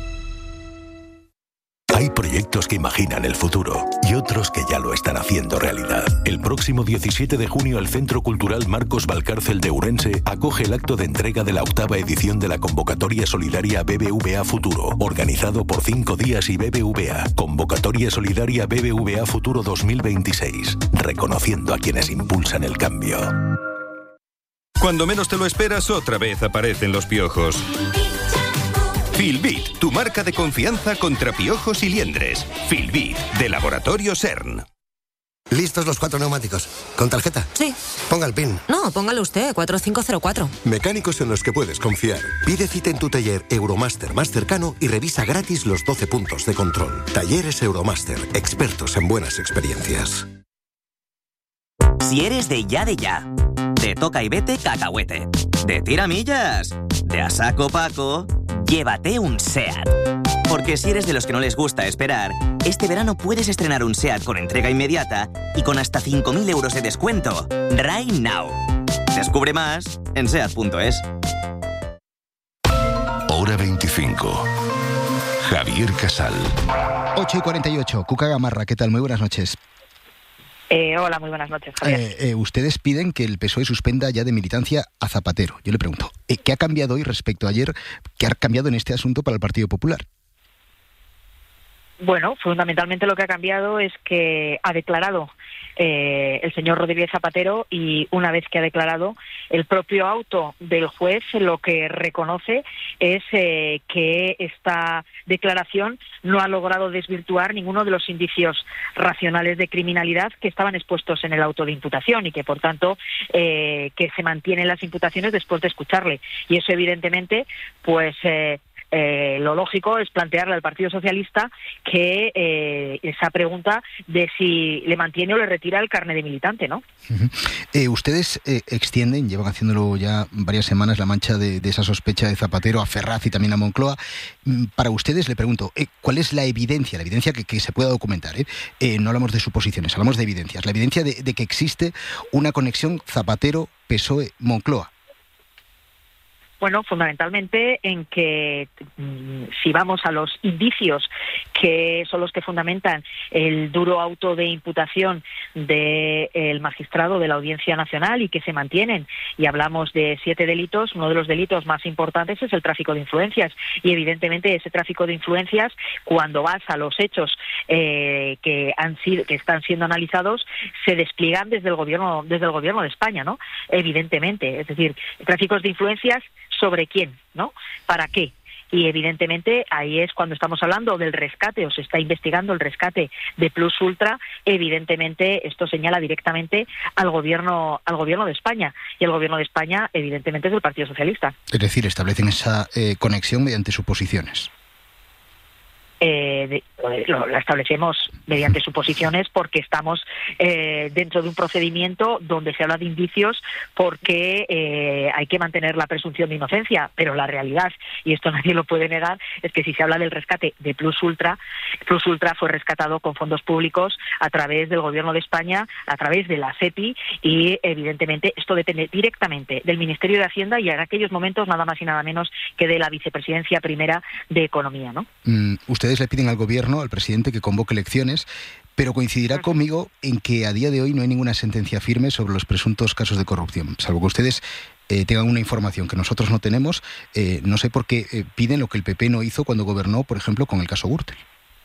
Hay proyectos que imaginan el futuro y otros que ya lo están haciendo realidad. El próximo diecisiete de junio el Centro Cultural Marcos Valcárcel de Ourense acoge el acto de entrega de la octava edición de la convocatoria solidaria B B V A Futuro, organizado por Cinco Días y B B V A. Convocatoria solidaria B B V A Futuro dos mil veintiséis, reconociendo a quienes impulsan el cambio. Cuando menos te lo esperas, otra vez aparecen los piojos. Filbit, tu marca de confianza contra piojos y liendres. Filbit, de Laboratorio CERN. ¿Listos los cuatro neumáticos? ¿Con tarjeta? Sí. Ponga el PIN. No, póngalo usted, cuatro cinco cero cuatro. Mecánicos en los que puedes confiar. Pide cita en tu taller Euromaster más cercano y revisa gratis los doce puntos de control. Talleres Euromaster, expertos en buenas experiencias. Si eres de ya de ya, de toca y vete cacahuete, de tiramillas, de a saco paco, llévate un SEAT. Porque si eres de los que no les gusta esperar, este verano puedes estrenar un SEAT con entrega inmediata y con hasta cinco mil euros de descuento. Right now. Descubre más en seat punto es. Hora veinticinco. Javier Casal. ocho y cuarenta y ocho. Cuca Gamarra, ¿qué tal? Muy buenas noches. Eh, hola, muy buenas noches, Javier. Eh, eh, ustedes piden que el P S O E suspenda ya de militancia a Zapatero. Yo le pregunto, eh, ¿qué ha cambiado hoy respecto a ayer? ¿Qué ha cambiado en este asunto para el Partido Popular? Bueno, fundamentalmente lo que ha cambiado es que ha declarado eh, el señor Rodríguez Zapatero, y una vez que ha declarado, el propio auto del juez lo que reconoce es eh, que esta declaración no ha logrado desvirtuar ninguno de los indicios racionales de criminalidad que estaban expuestos en el auto de imputación, y que por tanto eh, que se mantienen las imputaciones después de escucharle. Y eso evidentemente pues eh, Eh, lo lógico es plantearle al Partido Socialista que eh, esa pregunta de si le mantiene o le retira el carnet de militante, ¿no? Uh-huh. Eh, ustedes eh, extienden, llevan haciéndolo ya varias semanas, la mancha de, de esa sospecha de Zapatero a Ferraz y también a Moncloa. Para ustedes, le pregunto, eh, ¿cuál es la evidencia, la evidencia que, que se pueda documentar? Eh? Eh, no hablamos de suposiciones, hablamos de evidencias. La evidencia de, de que existe una conexión Zapatero-P S O E-Moncloa. Bueno, fundamentalmente en que mmm, si vamos a los indicios que son los que fundamentan el duro auto de imputación del magistrado de la Audiencia Nacional y que se mantienen, y hablamos de siete delitos, uno de los delitos más importantes es el tráfico de influencias, y evidentemente ese tráfico de influencias, cuando vas a los hechos eh, que han sido, que están siendo analizados, se despliegan desde el gobierno, desde el gobierno de España, ¿no? Evidentemente, es decir, tráficos de influencias. ¿Sobre quién? ¿No? ¿Para qué? Y evidentemente ahí es cuando estamos hablando del rescate, o se está investigando el rescate de Plus Ultra. Evidentemente esto señala directamente al gobierno, al gobierno de España, y el gobierno de España evidentemente es del Partido Socialista. Es decir, establecen esa eh, conexión mediante suposiciones. Eh, de, lo, la establecemos mediante suposiciones porque estamos eh, dentro de un procedimiento donde se habla de indicios, porque eh, hay que mantener la presunción de inocencia, pero la realidad, y esto nadie lo puede negar, es que si se habla del rescate de Plus Ultra, Plus Ultra fue rescatado con fondos públicos a través del Gobierno de España, a través de la SEPI, y evidentemente esto depende directamente del Ministerio de Hacienda y en aquellos momentos nada más y nada menos que de la Vicepresidencia Primera de Economía, ¿no? Mm, ustedes le piden al Gobierno, al presidente, que convoque elecciones, pero coincidirá conmigo en que a día de hoy no hay ninguna sentencia firme sobre los presuntos casos de corrupción, salvo que ustedes eh, tengan una información que nosotros no tenemos. Eh, no sé por qué eh, piden lo que el P P no hizo cuando gobernó, por ejemplo, con el caso Gürtel.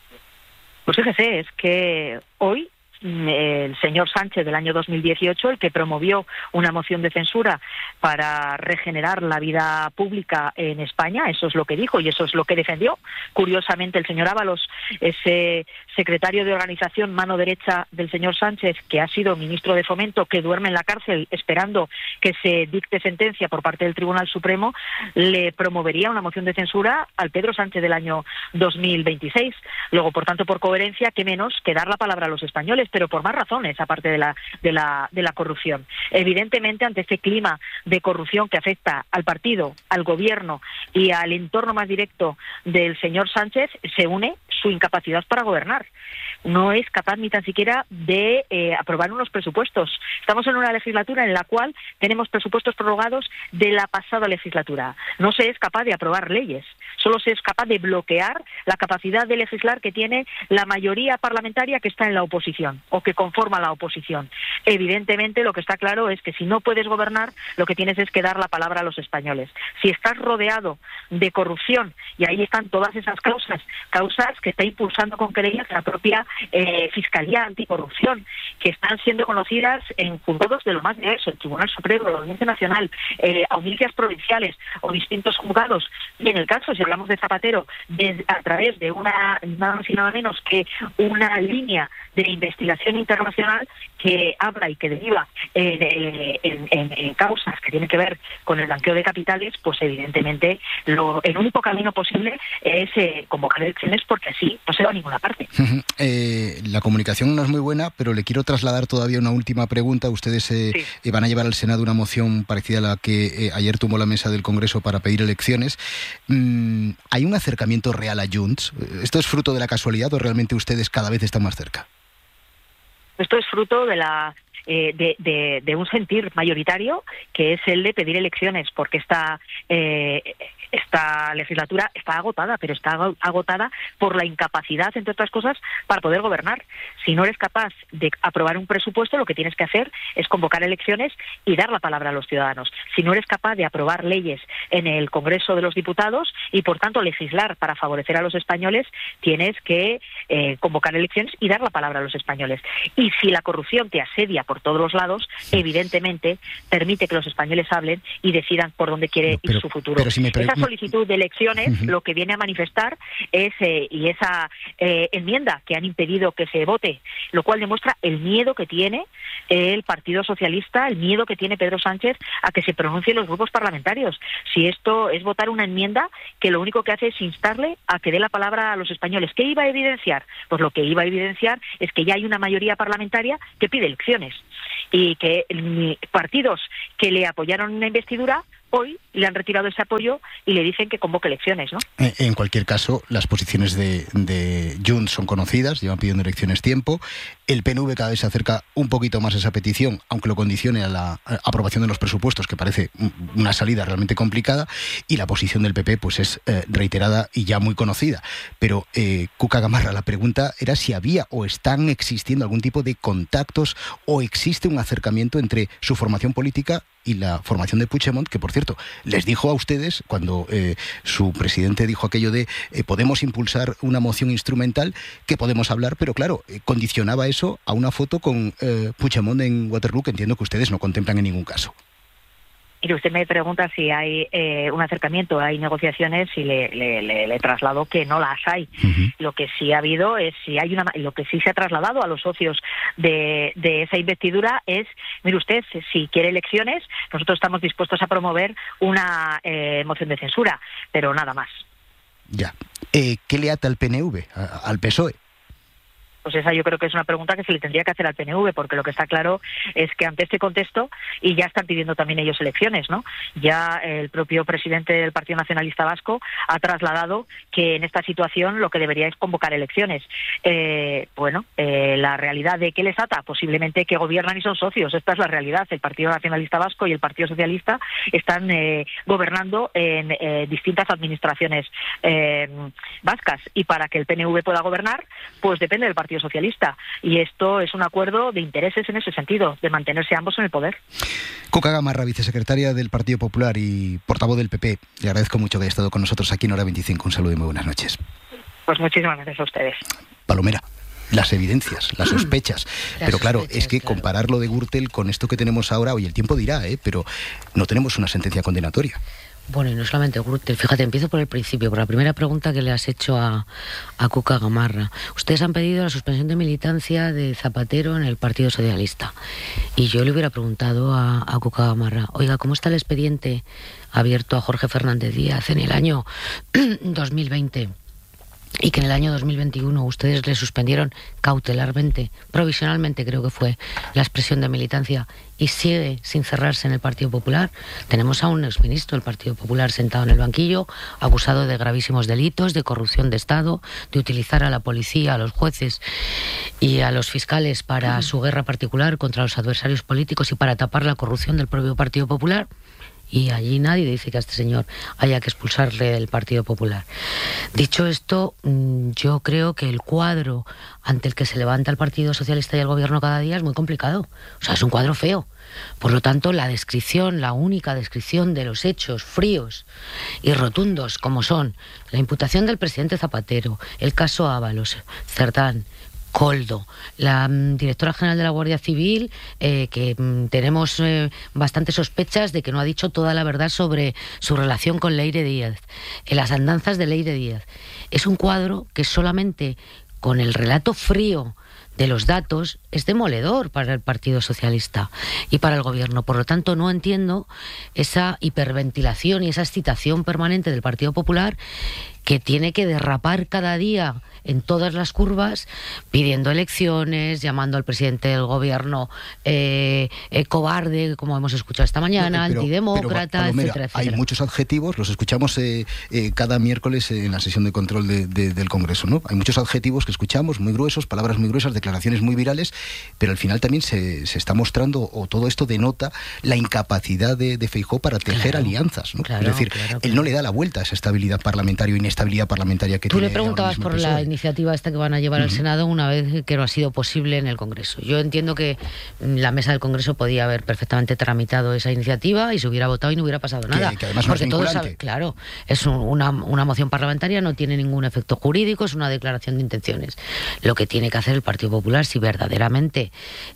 Pues fíjese, es que hoy el señor Sánchez del año dos mil dieciocho, el que promovió una moción de censura para regenerar la vida pública en España, eso es lo que dijo y eso es lo que defendió. Curiosamente, el señor Ábalos, ese secretario de organización, mano derecha del señor Sánchez, que ha sido ministro de Fomento, que duerme en la cárcel esperando que se dicte sentencia por parte del Tribunal Supremo, le promovería una moción de censura al Pedro Sánchez del año dos mil veintiséis. Luego, por tanto, por coherencia, qué menos que dar la palabra a los españoles, pero por más razones, aparte de la, de la, de la corrupción. Evidentemente, ante este clima de corrupción que afecta al partido, al gobierno y al entorno más directo del señor Sánchez, se une su incapacidad para gobernar. No es capaz ni tan siquiera de eh, aprobar unos presupuestos. Estamos en una legislatura en la cual tenemos presupuestos prorrogados de la pasada legislatura. No se es capaz de aprobar leyes, solo se es capaz de bloquear la capacidad de legislar que tiene la mayoría parlamentaria que está en la oposición o que conforma la oposición. Evidentemente, lo que está claro es que si no puedes gobernar, lo que tienes es que dar la palabra a los españoles. Si estás rodeado de corrupción, y ahí están todas esas causas, causas que está impulsando con querellas la propia eh, Fiscalía Anticorrupción, que están siendo conocidas en juzgados de lo más diverso, el Tribunal Supremo, la Audiencia Nacional, eh, audiencias provinciales o distintos juzgados, y en el caso, si hablamos de Zapatero, de, a través de una, nada más y nada menos que una línea de investigación internacional que habla y que deriva eh, en, en, en causas que tienen que ver con el blanqueo de capitales, pues evidentemente lo, el único camino posible es eh, convocar elecciones, porque así no se va a ninguna parte. Uh-huh. eh, eh, la comunicación no es muy buena, pero le quiero trasladar todavía una última pregunta. Ustedes eh, sí. eh, van a llevar al Senado una moción parecida a la que eh, ayer tomó la mesa del Congreso para pedir elecciones. Mm, ¿Hay un acercamiento real a Junts? ¿Esto es fruto de la casualidad o realmente ustedes cada vez están más cerca? Esto es fruto de la eh, de, de, de un sentir mayoritario, que es el de pedir elecciones, porque esta eh, esta legislatura está agotada, pero está agotada por la incapacidad, entre otras cosas, para poder gobernar. Si no eres capaz de aprobar un presupuesto, lo que tienes que hacer es convocar elecciones y dar la palabra a los ciudadanos. Si no eres capaz de aprobar leyes en el Congreso de los Diputados y, por tanto, legislar para favorecer a los españoles, tienes que eh, convocar elecciones y dar la palabra a los españoles. Y si la corrupción te asedia por todos los lados, evidentemente permite que los españoles hablen y decidan por dónde quiere pero, ir su futuro. Pero si me Esa solicitud de elecciones uh-huh. lo que viene a manifestar es eh, y esa eh, enmienda que han impedido que se vote, lo cual demuestra el miedo que tiene el Partido Socialista, el miedo que tiene Pedro Sánchez a que se pronuncien los grupos parlamentarios. Si esto es votar una enmienda que lo único que hace es instarle a que dé la palabra a los españoles. ¿Qué iba a evidenciar? Pues lo que iba a evidenciar es que ya hay una mayoría parlamentaria que pide elecciones y que partidos que le apoyaron en la investidura hoy le han retirado ese apoyo y le dicen que convoque elecciones, ¿no? En cualquier caso, las posiciones de, de Junts son conocidas, llevan pidiendo elecciones tiempo. El P N V cada vez se acerca un poquito más a esa petición, aunque lo condicione a la aprobación de los presupuestos, que parece una salida realmente complicada, y la posición del P P pues es eh, reiterada y ya muy conocida. Pero, eh, Cuca Gamarra, la pregunta era si había o están existiendo algún tipo de contactos o existe un acercamiento entre su formación política y la formación de Puigdemont, que por cierto les dijo a ustedes cuando eh, su presidente dijo aquello de eh, podemos impulsar una moción instrumental, que podemos hablar, pero claro, eh, condicionaba eso a una foto con eh, Puigdemont en Waterloo, que entiendo que ustedes no contemplan en ningún caso. Y usted me pregunta si hay eh, un acercamiento, hay negociaciones, y le, le, le, le traslado que no las hay. Uh-huh. Lo que sí ha habido es, si hay una, lo que sí se ha trasladado a los socios de, de esa investidura es, mire usted, si quiere elecciones, nosotros estamos dispuestos a promover una eh, moción de censura, pero nada más. Ya. Eh, ¿Qué le ata al P N V, a, al P S O E? Pues esa yo creo que es una pregunta que se le tendría que hacer al P N V, porque lo que está claro es que ante este contexto, y ya están pidiendo también ellos elecciones, ¿no? Ya el propio presidente del Partido Nacionalista Vasco ha trasladado que en esta situación lo que debería es convocar elecciones. Eh, bueno, eh, la realidad de qué les ata, posiblemente que gobiernan y son socios. Esta es la realidad. El Partido Nacionalista Vasco y el Partido Socialista están eh, gobernando en eh, distintas administraciones eh, vascas, y para que el P N V pueda gobernar, pues depende del Partido Socialista, y esto es un acuerdo de intereses en ese sentido, de mantenerse ambos en el poder. Cuca Gamarra, vicesecretaria del Partido Popular y portavoz del P P, le agradezco mucho que haya estado con nosotros aquí en Hora veinticinco. Un saludo y muy buenas noches. Pues muchísimas gracias a ustedes. Palomera, las evidencias, las sospechas. Las pero claro, sospechas, es que claro. Comparar lo de Gürtel con esto que tenemos ahora, hoy el tiempo dirá, ¿eh? Pero no tenemos una sentencia condenatoria. Bueno, y no solamente Gürtel, fíjate, empiezo por el principio, por la primera pregunta que le has hecho a, a Cuca Gamarra. Ustedes han pedido la suspensión de militancia de Zapatero en el Partido Socialista. Y yo le hubiera preguntado a, a Cuca Gamarra, oiga, ¿cómo está el expediente abierto a Jorge Fernández Díaz en el año dos mil veinte? Y que en el año dos mil veintiuno ustedes le suspendieron cautelarmente, provisionalmente creo que fue la expresión de militancia, y sigue sin cerrarse en el Partido Popular. Tenemos a un exministro del Partido Popular sentado en el banquillo, acusado de gravísimos delitos, de corrupción de Estado, de utilizar a la policía, a los jueces y a los fiscales para su guerra particular contra los adversarios políticos y para tapar la corrupción del propio Partido Popular. Y allí nadie dice que a este señor haya que expulsarle del Partido Popular. Dicho esto, yo creo que el cuadro ante el que se levanta el Partido Socialista y el Gobierno cada día es muy complicado. O sea, es un cuadro feo. Por lo tanto, la descripción, la única descripción de los hechos fríos y rotundos como son la imputación del presidente Zapatero, el caso Ábalos, Cerdán, Koldo, la um, directora general de la Guardia Civil, eh, que um, tenemos eh, bastantes sospechas de que no ha dicho toda la verdad sobre su relación con Leire Díaz, en las andanzas de Leire Díaz. Es un cuadro que solamente con el relato frío de los datos es demoledor para el Partido Socialista y para el Gobierno. Por lo tanto, no entiendo esa hiperventilación y esa excitación permanente del Partido Popular, que tiene que derrapar cada día en todas las curvas, pidiendo elecciones, llamando al presidente del gobierno eh, eh, cobarde, como hemos escuchado esta mañana, pero, antidemócrata, pero, Palomera, etcétera, etcétera. Hay muchos adjetivos, los escuchamos eh, eh, cada miércoles en la sesión de control de, de, del Congreso, ¿no? Hay muchos adjetivos que escuchamos, muy gruesos, palabras muy gruesas, declaraciones muy virales, pero al final también se, se está mostrando, o todo esto denota la incapacidad de, de Feijóo para tejer claro, alianzas, ¿no? Claro, es decir, claro, claro. él no le da la vuelta a esa estabilidad parlamentaria o inestabilidad parlamentaria que Tú tiene. Tú le preguntabas por P S O E. La iniciativa esta que van a llevar uh-huh. al Senado una vez que no ha sido posible en el Congreso. Yo entiendo que la mesa del Congreso podía haber perfectamente tramitado esa iniciativa y se hubiera votado y no hubiera pasado nada. Que, que además no porque es todos saben, claro, es un, una, una moción parlamentaria, no tiene ningún efecto jurídico, es una declaración de intenciones. Lo que tiene que hacer el Partido Popular, si verdaderamente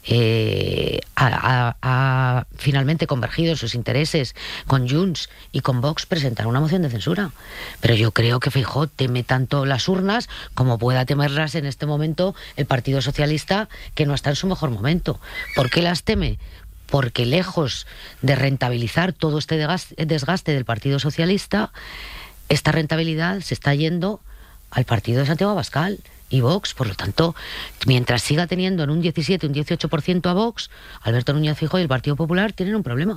eh, ha, ha, ha finalmente convergido en sus intereses con Junts y con Vox, presentar una moción de censura. Pero yo creo que Feijóo teme tanto las urnas como pueda temerlas en este momento el Partido Socialista, que no está en su mejor momento. ¿Por qué las teme? Porque lejos de rentabilizar todo este desgaste del Partido Socialista, esta rentabilidad se está yendo al partido de Santiago Abascal y Vox. Por lo tanto, mientras siga teniendo en un diecisiete, un dieciocho por ciento a Vox, Alberto Núñez Feijóo y el Partido Popular tienen un problema.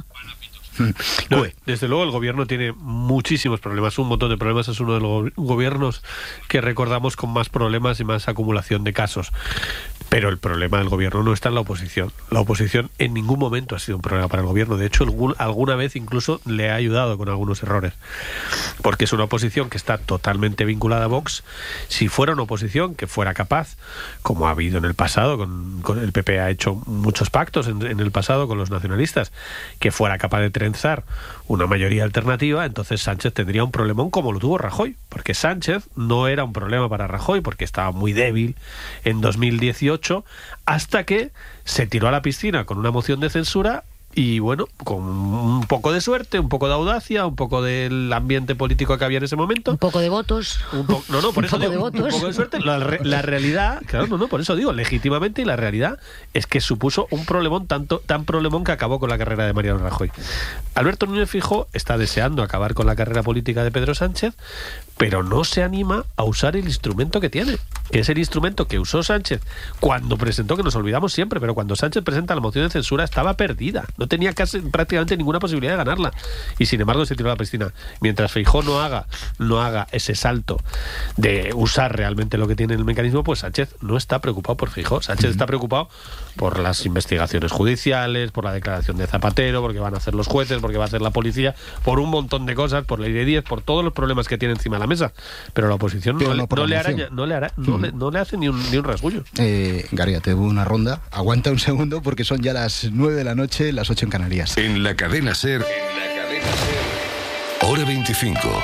No, desde luego el gobierno tiene muchísimos problemas, un montón de problemas, es uno de los gobiernos que recordamos con más problemas y más acumulación de casos. Pero el problema del gobierno no está en la oposición. La oposición en ningún momento ha sido un problema para el gobierno. De hecho, algún, alguna vez incluso le ha ayudado con algunos errores. Porque es una oposición que está totalmente vinculada a Vox. Si fuera una oposición que fuera capaz, como ha habido en el pasado, con, con el P P ha hecho muchos pactos en, en el pasado con los nacionalistas, que fuera capaz de trenzar una mayoría alternativa, entonces Sánchez tendría un problemón como lo tuvo Rajoy. Porque Sánchez no era un problema para Rajoy, porque estaba muy débil en dos mil dieciocho, hasta que se tiró a la piscina con una moción de censura y, bueno, con un poco de suerte, un poco de audacia, un poco del ambiente político que había en ese momento. Un poco de votos. Un po- no, no, por un eso poco digo, de votos. un poco de suerte. La, re- la realidad, claro, no, no, por eso digo, legítimamente, y la realidad es que supuso un problemón, tanto, tan problemón que acabó con la carrera de Mariano Rajoy. Alberto Núñez Feijóo está deseando acabar con la carrera política de Pedro Sánchez, pero no se anima a usar el instrumento que tiene, que es el instrumento que usó Sánchez cuando presentó, que nos olvidamos siempre, pero cuando Sánchez presenta la moción de censura estaba perdida, no tenía casi prácticamente ninguna posibilidad de ganarla, y sin embargo se tiró a la piscina. Mientras Feijóo no haga, no haga ese salto de usar realmente lo que tiene el mecanismo, pues Sánchez no está preocupado por Feijóo. Sánchez uh-huh. está preocupado por las investigaciones judiciales, por la declaración de Zapatero, porque van a hacer los jueces, porque va a hacer la policía, por un montón de cosas, por ley de diez, por todos los problemas que tiene encima de la mesa. Pero la oposición no, no, no, le araña, no, le ara, no, uh-huh. le, no le hace ni un, ni un rasguño. Eh, Garia, te doy una ronda. Aguanta un segundo porque son ya las nueve de la noche, las ocho en Canarias. En la cadena SER, en la cadena SER, hora veinticinco.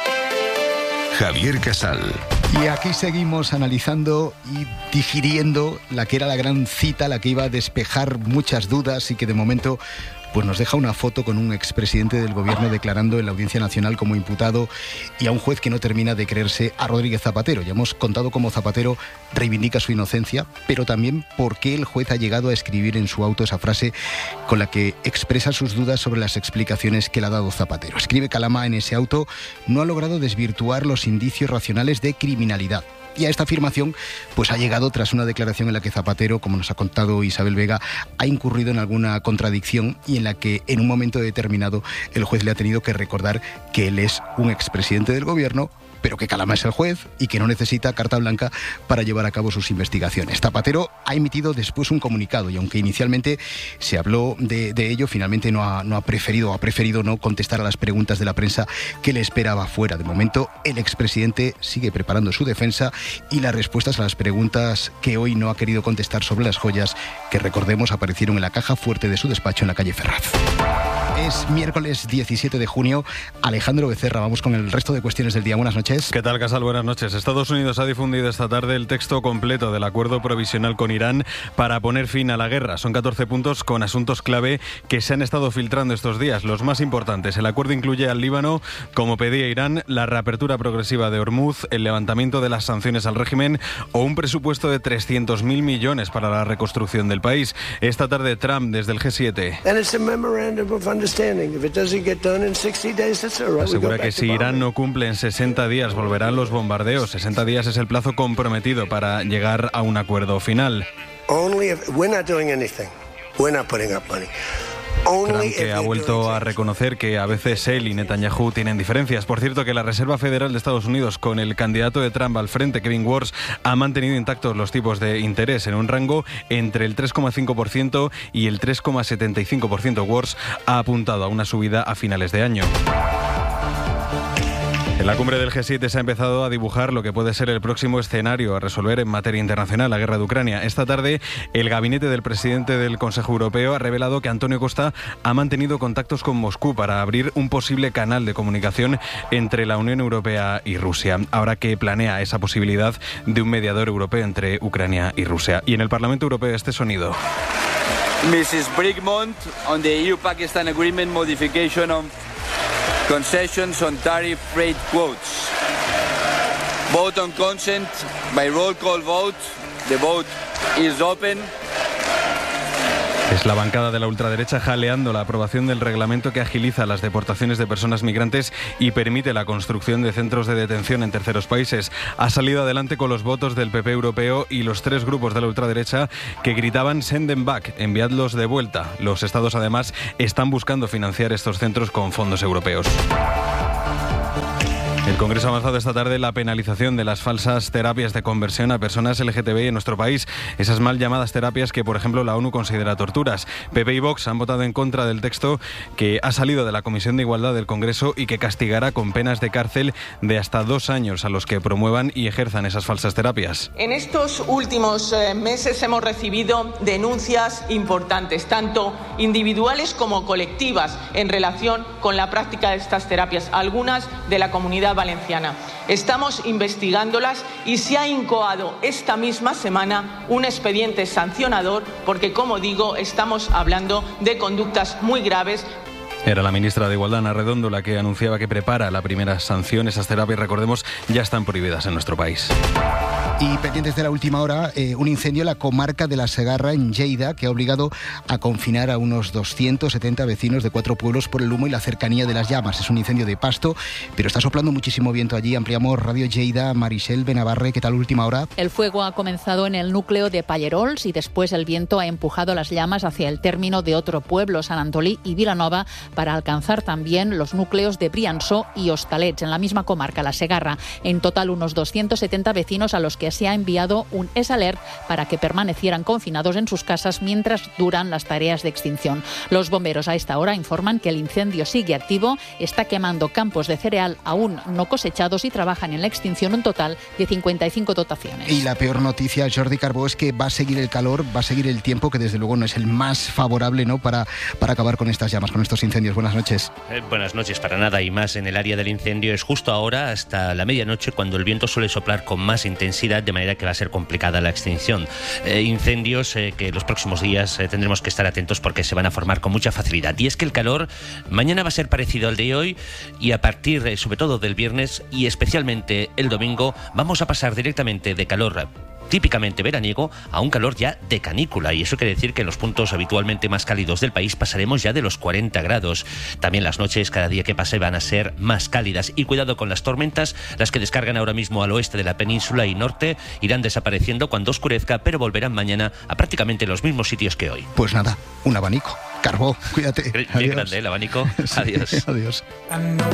Javier Casal. Y aquí seguimos analizando y digiriendo la que era la gran cita, la que iba a despejar muchas dudas y que de momento pues nos deja una foto con un expresidente del gobierno declarando en la Audiencia Nacional como imputado y a un juez que no termina de creerse a Rodríguez Zapatero. Ya hemos contado cómo Zapatero reivindica su inocencia, pero también por qué el juez ha llegado a escribir en su auto esa frase con la que expresa sus dudas sobre las explicaciones que le ha dado Zapatero. Escribe Calama en ese auto: no ha logrado desvirtuar los indicios racionales de criminalidad. Y a esta afirmación pues ha llegado tras una declaración en la que Zapatero, como nos ha contado Isabel Vega, ha incurrido en alguna contradicción y en la que en un momento determinado el juez le ha tenido que recordar que él es un expresidente del gobierno, pero que Calama es el juez y que no necesita carta blanca para llevar a cabo sus investigaciones. Zapatero ha emitido después un comunicado y aunque inicialmente se habló de, de ello, finalmente no ha, no ha preferido, ha preferido no contestar a las preguntas de la prensa que le esperaba fuera. De momento, el expresidente sigue preparando su defensa y las respuestas a las preguntas que hoy no ha querido contestar sobre las joyas que, recordemos, aparecieron en la caja fuerte de su despacho en la calle Ferraz. Es miércoles diecisiete de junio. Alejandro Becerra, vamos con el resto de cuestiones del día. Buenas noches. ¿Qué tal, Casal? Buenas noches. Estados Unidos ha difundido esta tarde el texto completo del acuerdo provisional con Irán para poner fin a la guerra. Son catorce puntos con asuntos clave que se han estado filtrando estos días. Los más importantes: el acuerdo incluye al Líbano, como pedía Irán, la reapertura progresiva de Hormuz, el levantamiento de las sanciones al régimen o un presupuesto de trescientos mil millones para la reconstrucción del país. Esta tarde Trump, desde el G siete. Asegura que si Irán no cumple en sesenta días volverán los bombardeos. sesenta días es el plazo comprometido para llegar a un acuerdo final. Trump, que ha vuelto a reconocer que a veces él y Netanyahu tienen diferencias. Por cierto, que la Reserva Federal de Estados Unidos, con el candidato de Trump al frente, Kevin Warsh, ha mantenido intactos los tipos de interés en un rango entre el tres coma cinco por ciento y el tres coma setenta y cinco por ciento. Warsh ha apuntado a una subida a finales de año. En la cumbre del G siete se ha empezado a dibujar lo que puede ser el próximo escenario a resolver en materia internacional, la guerra de Ucrania. Esta tarde, el gabinete del presidente del Consejo Europeo ha revelado que Antonio Costa ha mantenido contactos con Moscú para abrir un posible canal de comunicación entre la Unión Europea y Rusia. Ahora que planea esa posibilidad de un mediador europeo entre Ucrania y Rusia. Y en el Parlamento Europeo este sonido. missus Brigmont, on the E U-Pakistan Agreement modification of concessions on tariff rate quotes. Vote on consent by roll call vote. The vote is open. Es la bancada de la ultraderecha jaleando la aprobación del reglamento que agiliza las deportaciones de personas migrantes y permite la construcción de centros de detención en terceros países. Ha salido adelante con los votos del P P europeo y los tres grupos de la ultraderecha que gritaban "send them back", enviadlos de vuelta. Los estados además están buscando financiar estos centros con fondos europeos. El Congreso ha avanzado esta tarde la penalización de las falsas terapias de conversión a personas L G T B I en nuestro país. Esas mal llamadas terapias que, por ejemplo, la ONU considera torturas. P P y Vox han votado en contra del texto que ha salido de la Comisión de Igualdad del Congreso y que castigará con penas de cárcel de hasta dos años a los que promuevan y ejerzan esas falsas terapias. En estos últimos eh, meses hemos recibido denuncias importantes, tanto individuales como colectivas, en relación con la práctica de estas terapias, algunas de la Comunidad Valenciana. Estamos investigándolas y se ha incoado esta misma semana un expediente sancionador porque, como digo, estamos hablando de conductas muy graves. Era la ministra de Igualdad, Ana Redondo, la que anunciaba que prepara la primera sanción. Esas terapias, recordemos, ya están prohibidas en nuestro país. Y pendientes de la última hora, eh, un incendio en la comarca de la Segarra, en Lleida, que ha obligado a confinar a unos doscientos setenta vecinos de cuatro pueblos por el humo y la cercanía de las llamas. Es un incendio de pasto, pero está soplando muchísimo viento allí. Ampliamos Radio Lleida. Marisel Benavarre, ¿qué tal última hora? El fuego ha comenzado en el núcleo de Pallerols y después el viento ha empujado las llamas hacia el término de otro pueblo, Sant Antolí y Vilanova, para alcanzar también los núcleos de Briansó y Hostalets, en la misma comarca, la Segarra. En total, unos doscientos setenta vecinos a los que se ha enviado un S alert para que permanecieran confinados en sus casas mientras duran las tareas de extinción. Los bomberos a esta hora informan que el incendio sigue activo, está quemando campos de cereal aún no cosechados y trabajan en la extinción un total de cincuenta y cinco dotaciones. Y la peor noticia, Jordi Carbó, es que va a seguir el calor, va a seguir el tiempo, que desde luego no es el más favorable, ¿no?, para, para acabar con estas llamas, con estos incendios. Buenas noches. Eh, buenas noches, para nada, y más en el área del incendio. Es justo ahora, hasta la medianoche, cuando el viento suele soplar con más intensidad, de manera que va a ser complicada la extinción. Eh, incendios eh, que los próximos días eh, tendremos que estar atentos porque se van a formar con mucha facilidad. Y es que el calor mañana va a ser parecido al de hoy y a partir, eh, sobre todo, del viernes y especialmente el domingo, vamos a pasar directamente de calor típicamente veraniego a un calor ya de canícula, y eso quiere decir que en los puntos habitualmente más cálidos del país pasaremos ya de los cuarenta grados. También las noches, cada día que pase, van a ser más cálidas, y cuidado con las tormentas. Las que descargan ahora mismo al oeste de la península y norte irán desapareciendo cuando oscurezca, pero volverán mañana a prácticamente los mismos sitios que hoy. Pues nada, un abanico. Carbó, cuídate. Bien grande el abanico. Sí, adiós. Adiós.